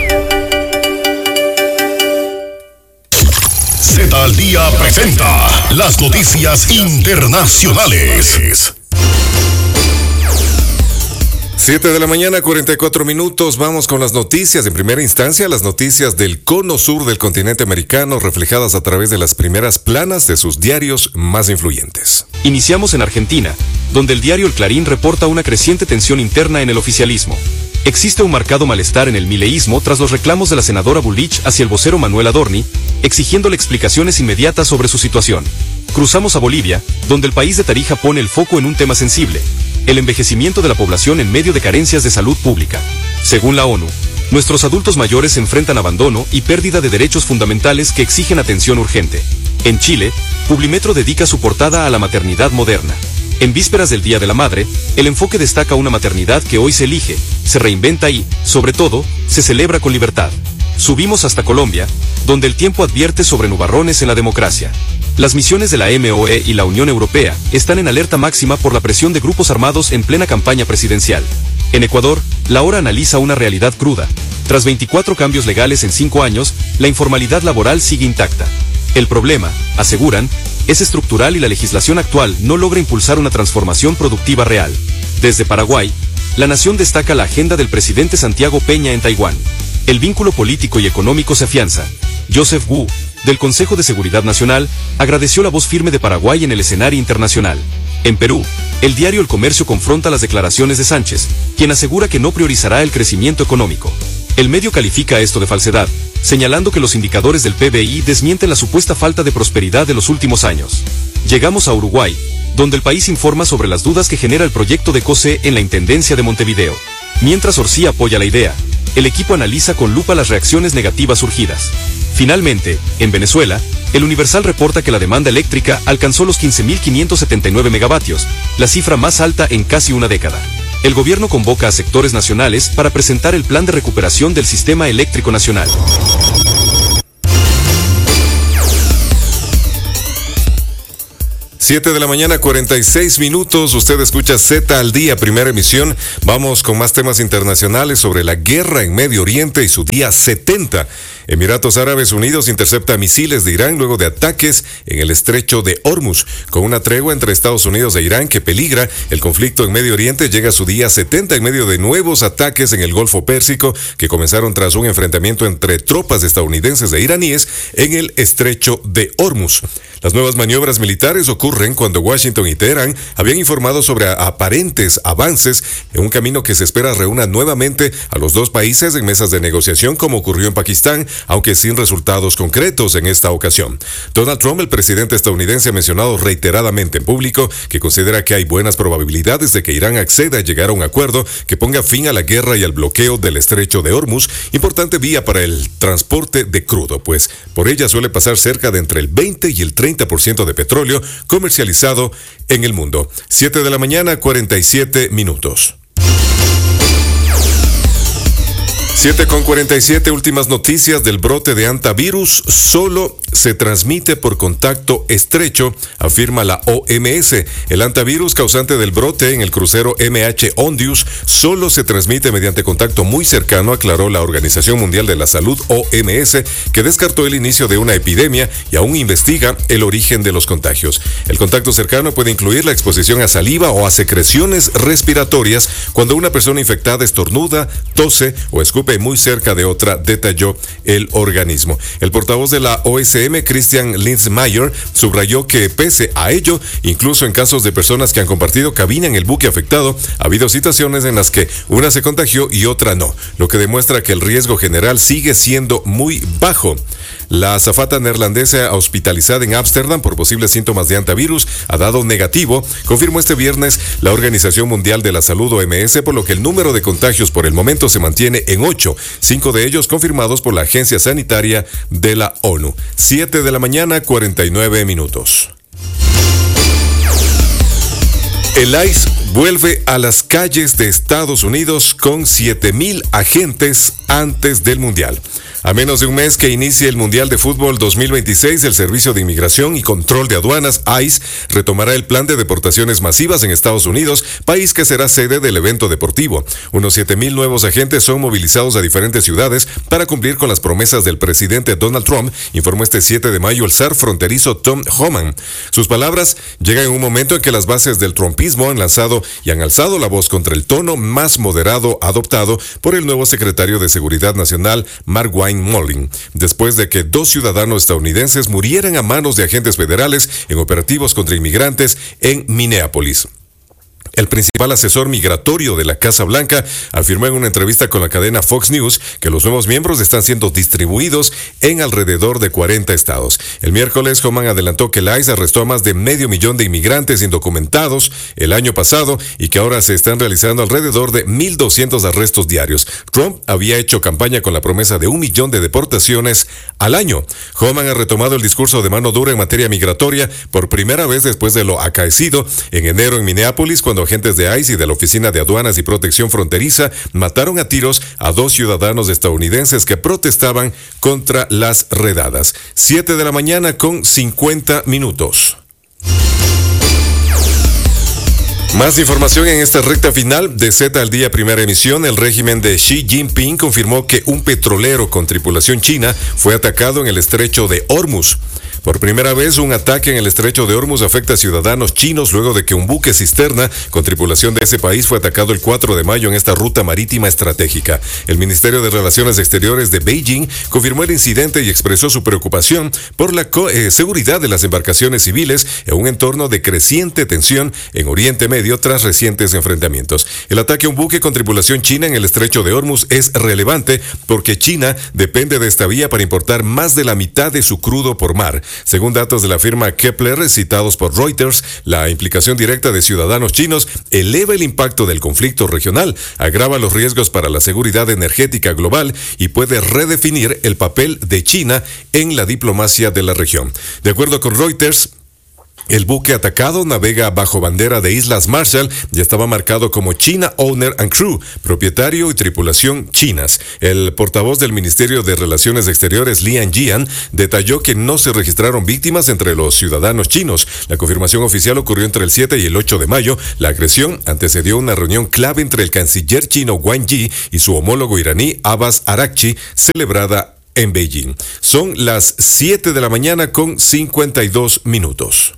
Z al Día presenta las noticias internacionales. siete de la mañana, cuarenta y cuatro minutos. Vamos con las noticias. En primera instancia, las noticias del cono sur del continente americano, reflejadas a través de las primeras planas de sus diarios más influyentes. Iniciamos en Argentina, donde el diario El Clarín reporta una creciente tensión interna en el oficialismo. Existe un marcado malestar en el mileísmo tras los reclamos de la senadora Bullrich hacia el vocero Manuel Adorni, exigiéndole explicaciones inmediatas sobre su situación. Cruzamos a Bolivia, donde el país de Tarija pone el foco en un tema sensible: el envejecimiento de la población en medio de carencias de salud pública. Según la ONU, nuestros adultos mayores enfrentan abandono y pérdida de derechos fundamentales que exigen atención urgente. En Chile, Publimetro dedica su portada a la maternidad moderna. En vísperas del Día de la Madre, el enfoque destaca una maternidad que hoy se elige, se reinventa y, sobre todo, se celebra con libertad. Subimos hasta Colombia, donde el tiempo advierte sobre nubarrones en la democracia. Las misiones de la M O E y la Unión Europea están en alerta máxima por la presión de grupos armados en plena campaña presidencial. En Ecuador, la hora analiza una realidad cruda. Tras veinticuatro cambios legales en cinco años, la informalidad laboral sigue intacta. El problema, aseguran, es estructural y la legislación actual no logra impulsar una transformación productiva real. Desde Paraguay, la nación destaca la agenda del presidente Santiago Peña en Taiwán. El vínculo político y económico se afianza. Joseph Wu, del Consejo de Seguridad Nacional, agradeció la voz firme de Paraguay en el escenario internacional. En Perú, el diario El Comercio confronta las declaraciones de Sánchez, quien asegura que no priorizará el crecimiento económico. El medio califica esto de falsedad, señalando que los indicadores del P B I desmienten la supuesta falta de prosperidad de los últimos años. Llegamos a Uruguay, donde el país informa sobre las dudas que genera el proyecto de COSE en la Intendencia de Montevideo. Mientras Orsi apoya la idea, el equipo analiza con lupa las reacciones negativas surgidas. Finalmente, en Venezuela, El Universal reporta que la demanda eléctrica alcanzó los quince mil quinientos setenta y nueve megavatios, la cifra más alta en casi una década. El gobierno convoca a sectores nacionales para presentar el plan de recuperación del sistema eléctrico nacional. siete de la mañana, cuarenta y seis minutos. Usted escucha Z al día, primera emisión. Vamos con más temas internacionales sobre la guerra en Medio Oriente y su día setenta. Emiratos Árabes Unidos intercepta misiles de Irán luego de ataques en el estrecho de Hormuz. Con una tregua entre Estados Unidos e Irán que peligra, el conflicto en Medio Oriente llega a su día setenta en medio de nuevos ataques en el Golfo Pérsico que comenzaron tras un enfrentamiento entre tropas estadounidenses e iraníes en el estrecho de Hormuz. Las nuevas maniobras militares ocurren cuando Washington y Teherán habían informado sobre aparentes avances en un camino que se espera reúna nuevamente a los dos países en mesas de negociación, como ocurrió en Pakistán, aunque sin resultados concretos en esta ocasión. Donald Trump, el presidente estadounidense, ha mencionado reiteradamente en público que considera que hay buenas probabilidades de que Irán acceda a llegar a un acuerdo que ponga fin a la guerra y al bloqueo del estrecho de Hormuz, importante vía para el transporte de crudo, pues por ella suele pasar cerca de entre el veinte y el treinta por ciento de petróleo comercializado en el mundo. siete de la mañana, cuarenta y siete minutos. siete con cuarenta y siete, últimas noticias del brote de hantavirus. Solo se transmite por contacto estrecho, afirma la O M S. El hantavirus causante del brote en el crucero M H Ondius solo se transmite mediante contacto muy cercano, aclaró la Organización Mundial de la Salud, O M S, que descartó el inicio de una epidemia y aún investiga el origen de los contagios. El contacto cercano puede incluir la exposición a saliva o a secreciones respiratorias cuando una persona infectada estornuda, tose o escupe muy cerca de otra, detalló el organismo. El portavoz de la O S M, Christian Lindsmayer, subrayó que pese a ello, incluso en casos de personas que han compartido cabina en el buque afectado, ha habido situaciones en las que una se contagió y otra no, lo que demuestra que el riesgo general sigue siendo muy bajo. La azafata neerlandesa hospitalizada en Ámsterdam por posibles síntomas de hantavirus ha dado negativo, confirmó este viernes la Organización Mundial de la Salud, O M S, por lo que el número de contagios por el momento se mantiene en ocho, cinco de ellos confirmados por la Agencia Sanitaria de la ONU. siete de la mañana, cuarenta y nueve minutos. El I C E vuelve a las calles de Estados Unidos con siete mil agentes antes del Mundial. A menos de un mes que inicie el Mundial de Fútbol dos mil veintiséis, el Servicio de Inmigración y Control de Aduanas, I C E, retomará el plan de deportaciones masivas en Estados Unidos, país que será sede del evento deportivo. Unos siete mil nuevos agentes son movilizados a diferentes ciudades para cumplir con las promesas del presidente Donald Trump, informó este siete de mayo el zar fronterizo Tom Homan. Sus palabras llegan en un momento en que las bases del trumpismo han lanzado y han alzado la voz contra el tono más moderado adoptado por el nuevo secretario de Seguridad Nacional, Mark Wayne Molin, después de que dos ciudadanos estadounidenses murieran a manos de agentes federales en operativos contra inmigrantes en Minneapolis. El principal asesor migratorio de la Casa Blanca afirmó en una entrevista con la cadena Fox News que los nuevos miembros están siendo distribuidos en alrededor de cuarenta estados. El miércoles, Homan adelantó que el I C E arrestó a más de medio millón de inmigrantes indocumentados el año pasado y que ahora se están realizando alrededor de mil doscientos arrestos diarios. Trump había hecho campaña con la promesa de un millón de deportaciones al año. Homan ha retomado el discurso de mano dura en materia migratoria por primera vez después de lo acaecido en enero en Minneapolis, cuando agentes de I C E y de la Oficina de Aduanas y Protección Fronteriza mataron a tiros a dos ciudadanos estadounidenses que protestaban contra las redadas. siete de la mañana con cincuenta minutos. Más información en esta recta final de Z al día, primera emisión. El régimen de Xi Jinping confirmó que un petrolero con tripulación china fue atacado en el estrecho de Hormuz. Por primera vez, un ataque en el estrecho de Hormuz afecta a ciudadanos chinos luego de que un buque cisterna con tripulación de ese país fue atacado el cuatro de mayo en esta ruta marítima estratégica. El Ministerio de Relaciones Exteriores de Beijing confirmó el incidente y expresó su preocupación por la eh, seguridad de las embarcaciones civiles en un entorno de creciente tensión en Oriente Medio. Medio tras recientes enfrentamientos. El ataque a un buque con tripulación china en el estrecho de Hormuz es relevante porque China depende de esta vía para importar más de la mitad de su crudo por mar. Según datos de la firma Kepler citados por Reuters, la implicación directa de ciudadanos chinos eleva el impacto del conflicto regional, agrava los riesgos para la seguridad energética global y puede redefinir el papel de China en la diplomacia de la región. De acuerdo con Reuters, el buque atacado navega bajo bandera de Islas Marshall y estaba marcado como China Owner and Crew, propietario y tripulación chinas. El portavoz del Ministerio de Relaciones Exteriores, Lian Jian, detalló que no se registraron víctimas entre los ciudadanos chinos. La confirmación oficial ocurrió entre el siete y el ocho de mayo. La agresión antecedió una reunión clave entre el canciller chino Wang Yi y su homólogo iraní Abbas Araghchi, celebrada en Beijing. Son las siete de la mañana con cincuenta y dos minutos.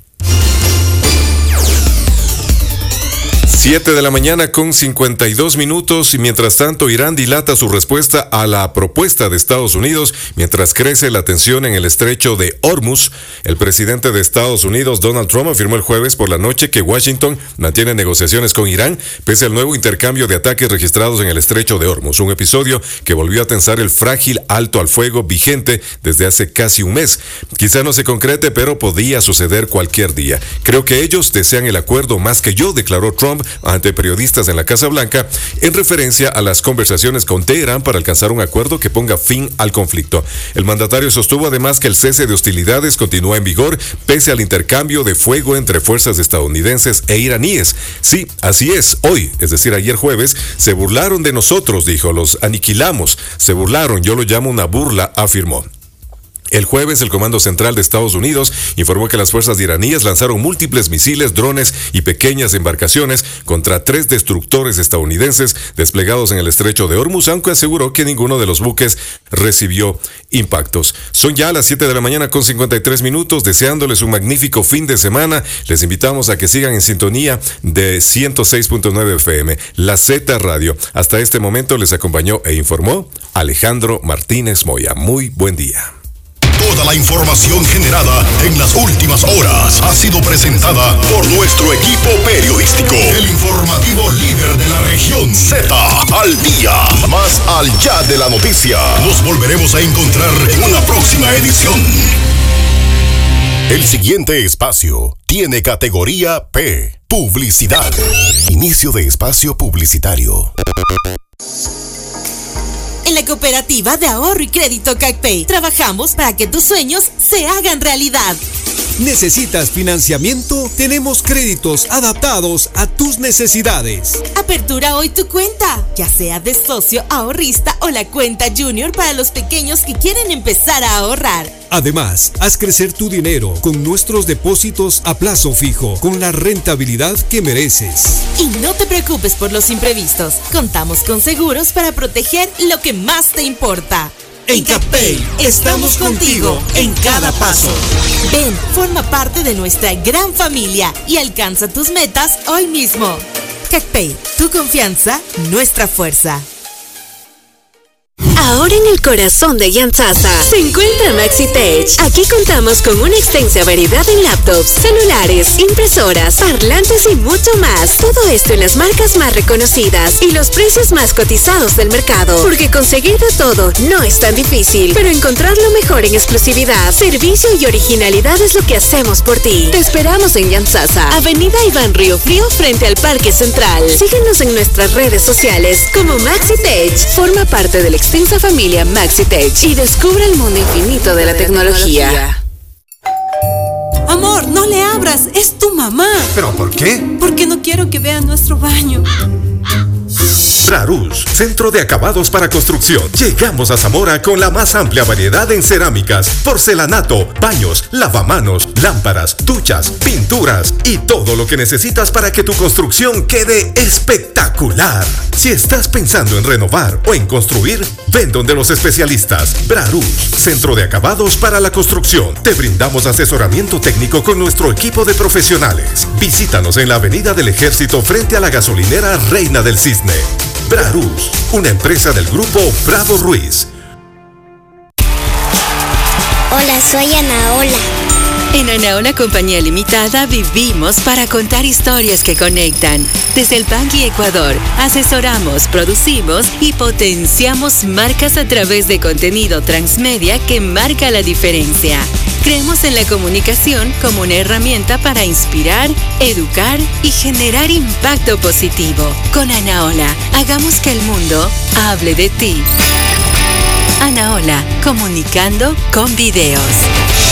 siete de la mañana con cincuenta y dos minutos y mientras tanto Irán dilata su respuesta a la propuesta de Estados Unidos mientras crece la tensión en el estrecho de Hormuz. El presidente de Estados Unidos, Donald Trump, afirmó el jueves por la noche que Washington mantiene negociaciones con Irán pese al nuevo intercambio de ataques registrados en el estrecho de Hormuz, un episodio que volvió a tensar el frágil alto al fuego vigente desde hace casi un mes. Quizá no se concrete, pero podía suceder cualquier día. Creo que ellos desean el acuerdo más que yo, declaró Trump ante periodistas en la Casa Blanca, en referencia a las conversaciones con Teherán para alcanzar un acuerdo que ponga fin al conflicto. El mandatario sostuvo además que el cese de hostilidades continúa en vigor pese al intercambio de fuego entre fuerzas estadounidenses e iraníes. Sí, así es, hoy, es decir, ayer jueves, se burlaron de nosotros, dijo, los aniquilamos, se burlaron, yo lo llamo una burla, afirmó. El jueves, el Comando Central de Estados Unidos informó que las fuerzas iraníes lanzaron múltiples misiles, drones y pequeñas embarcaciones contra tres destructores estadounidenses desplegados en el estrecho de Hormuz, aunque aseguró que ninguno de los buques recibió impactos. Son ya las siete de la mañana con cincuenta y tres minutos, deseándoles un magnífico fin de semana. Les invitamos a que sigan en sintonía de ciento seis punto nueve F M, La Z Radio. Hasta este momento les acompañó e informó Alejandro Martínez Moya. Muy buen día. Toda la información generada en las últimas horas ha sido presentada por nuestro equipo periodístico. El informativo líder de la región, Z al día. Más allá de la noticia. Nos volveremos a encontrar en una próxima edición. El siguiente espacio tiene categoría P, publicidad. Inicio de espacio publicitario. En la Cooperativa de Ahorro y Crédito CACPEI trabajamos para que tus sueños se hagan realidad. ¿Necesitas financiamiento? Tenemos créditos adaptados a tus necesidades. Apertura hoy tu cuenta, ya sea de socio, ahorrista o la cuenta junior para los pequeños que quieren empezar a ahorrar. Además, haz crecer tu dinero con nuestros depósitos a plazo fijo, con la rentabilidad que mereces. Y no te preocupes por los imprevistos. Contamos con seguros para proteger lo que más te importa. En CACPEI estamos contigo en cada paso. Ven, forma parte de nuestra gran familia y alcanza tus metas hoy mismo. CACPEI, tu confianza, nuestra fuerza. Ahora en el corazón de Yantzaza se encuentra MaxiTech. Aquí contamos con una extensa variedad en laptops, celulares, impresoras, parlantes y mucho más. Todo esto en las marcas más reconocidas y los precios más cotizados del mercado. Porque conseguir de todo no es tan difícil, pero encontrar lo mejor en exclusividad, servicio y originalidad es lo que hacemos por ti. Te esperamos en Yantzaza, Avenida Iván Río Frío frente al Parque Central. Síguenos en nuestras redes sociales como MaxiTech. Forma parte de la extensa familia MaxiTech y descubre el mundo infinito de la tecnología. Amor, no le abras, es tu mamá. ¿Pero por qué? Porque no quiero que vea nuestro baño. Brarús, Centro de Acabados para Construcción. Llegamos a Zamora con la más amplia variedad en cerámicas, porcelanato, baños, lavamanos, lámparas, duchas, pinturas y todo lo que necesitas para que tu construcción quede espectacular. Si estás pensando en renovar o en construir, ven donde los especialistas. Brarús, Centro de Acabados para la Construcción. Te brindamos asesoramiento técnico con nuestro equipo de profesionales. Visítanos en la Avenida del Ejército frente a la gasolinera Reina del Cisne. Brarús, una empresa del grupo Bravo Ruiz. Hola, soy Ana Ola. En Anaola Compañía Limitada vivimos para contar historias que conectan. Desde el Pangui Ecuador, asesoramos, producimos y potenciamos marcas a través de contenido transmedia que marca la diferencia. Creemos en la comunicación como una herramienta para inspirar, educar y generar impacto positivo. Con Anaola, hagamos que el mundo hable de ti. Anaola, comunicando con videos.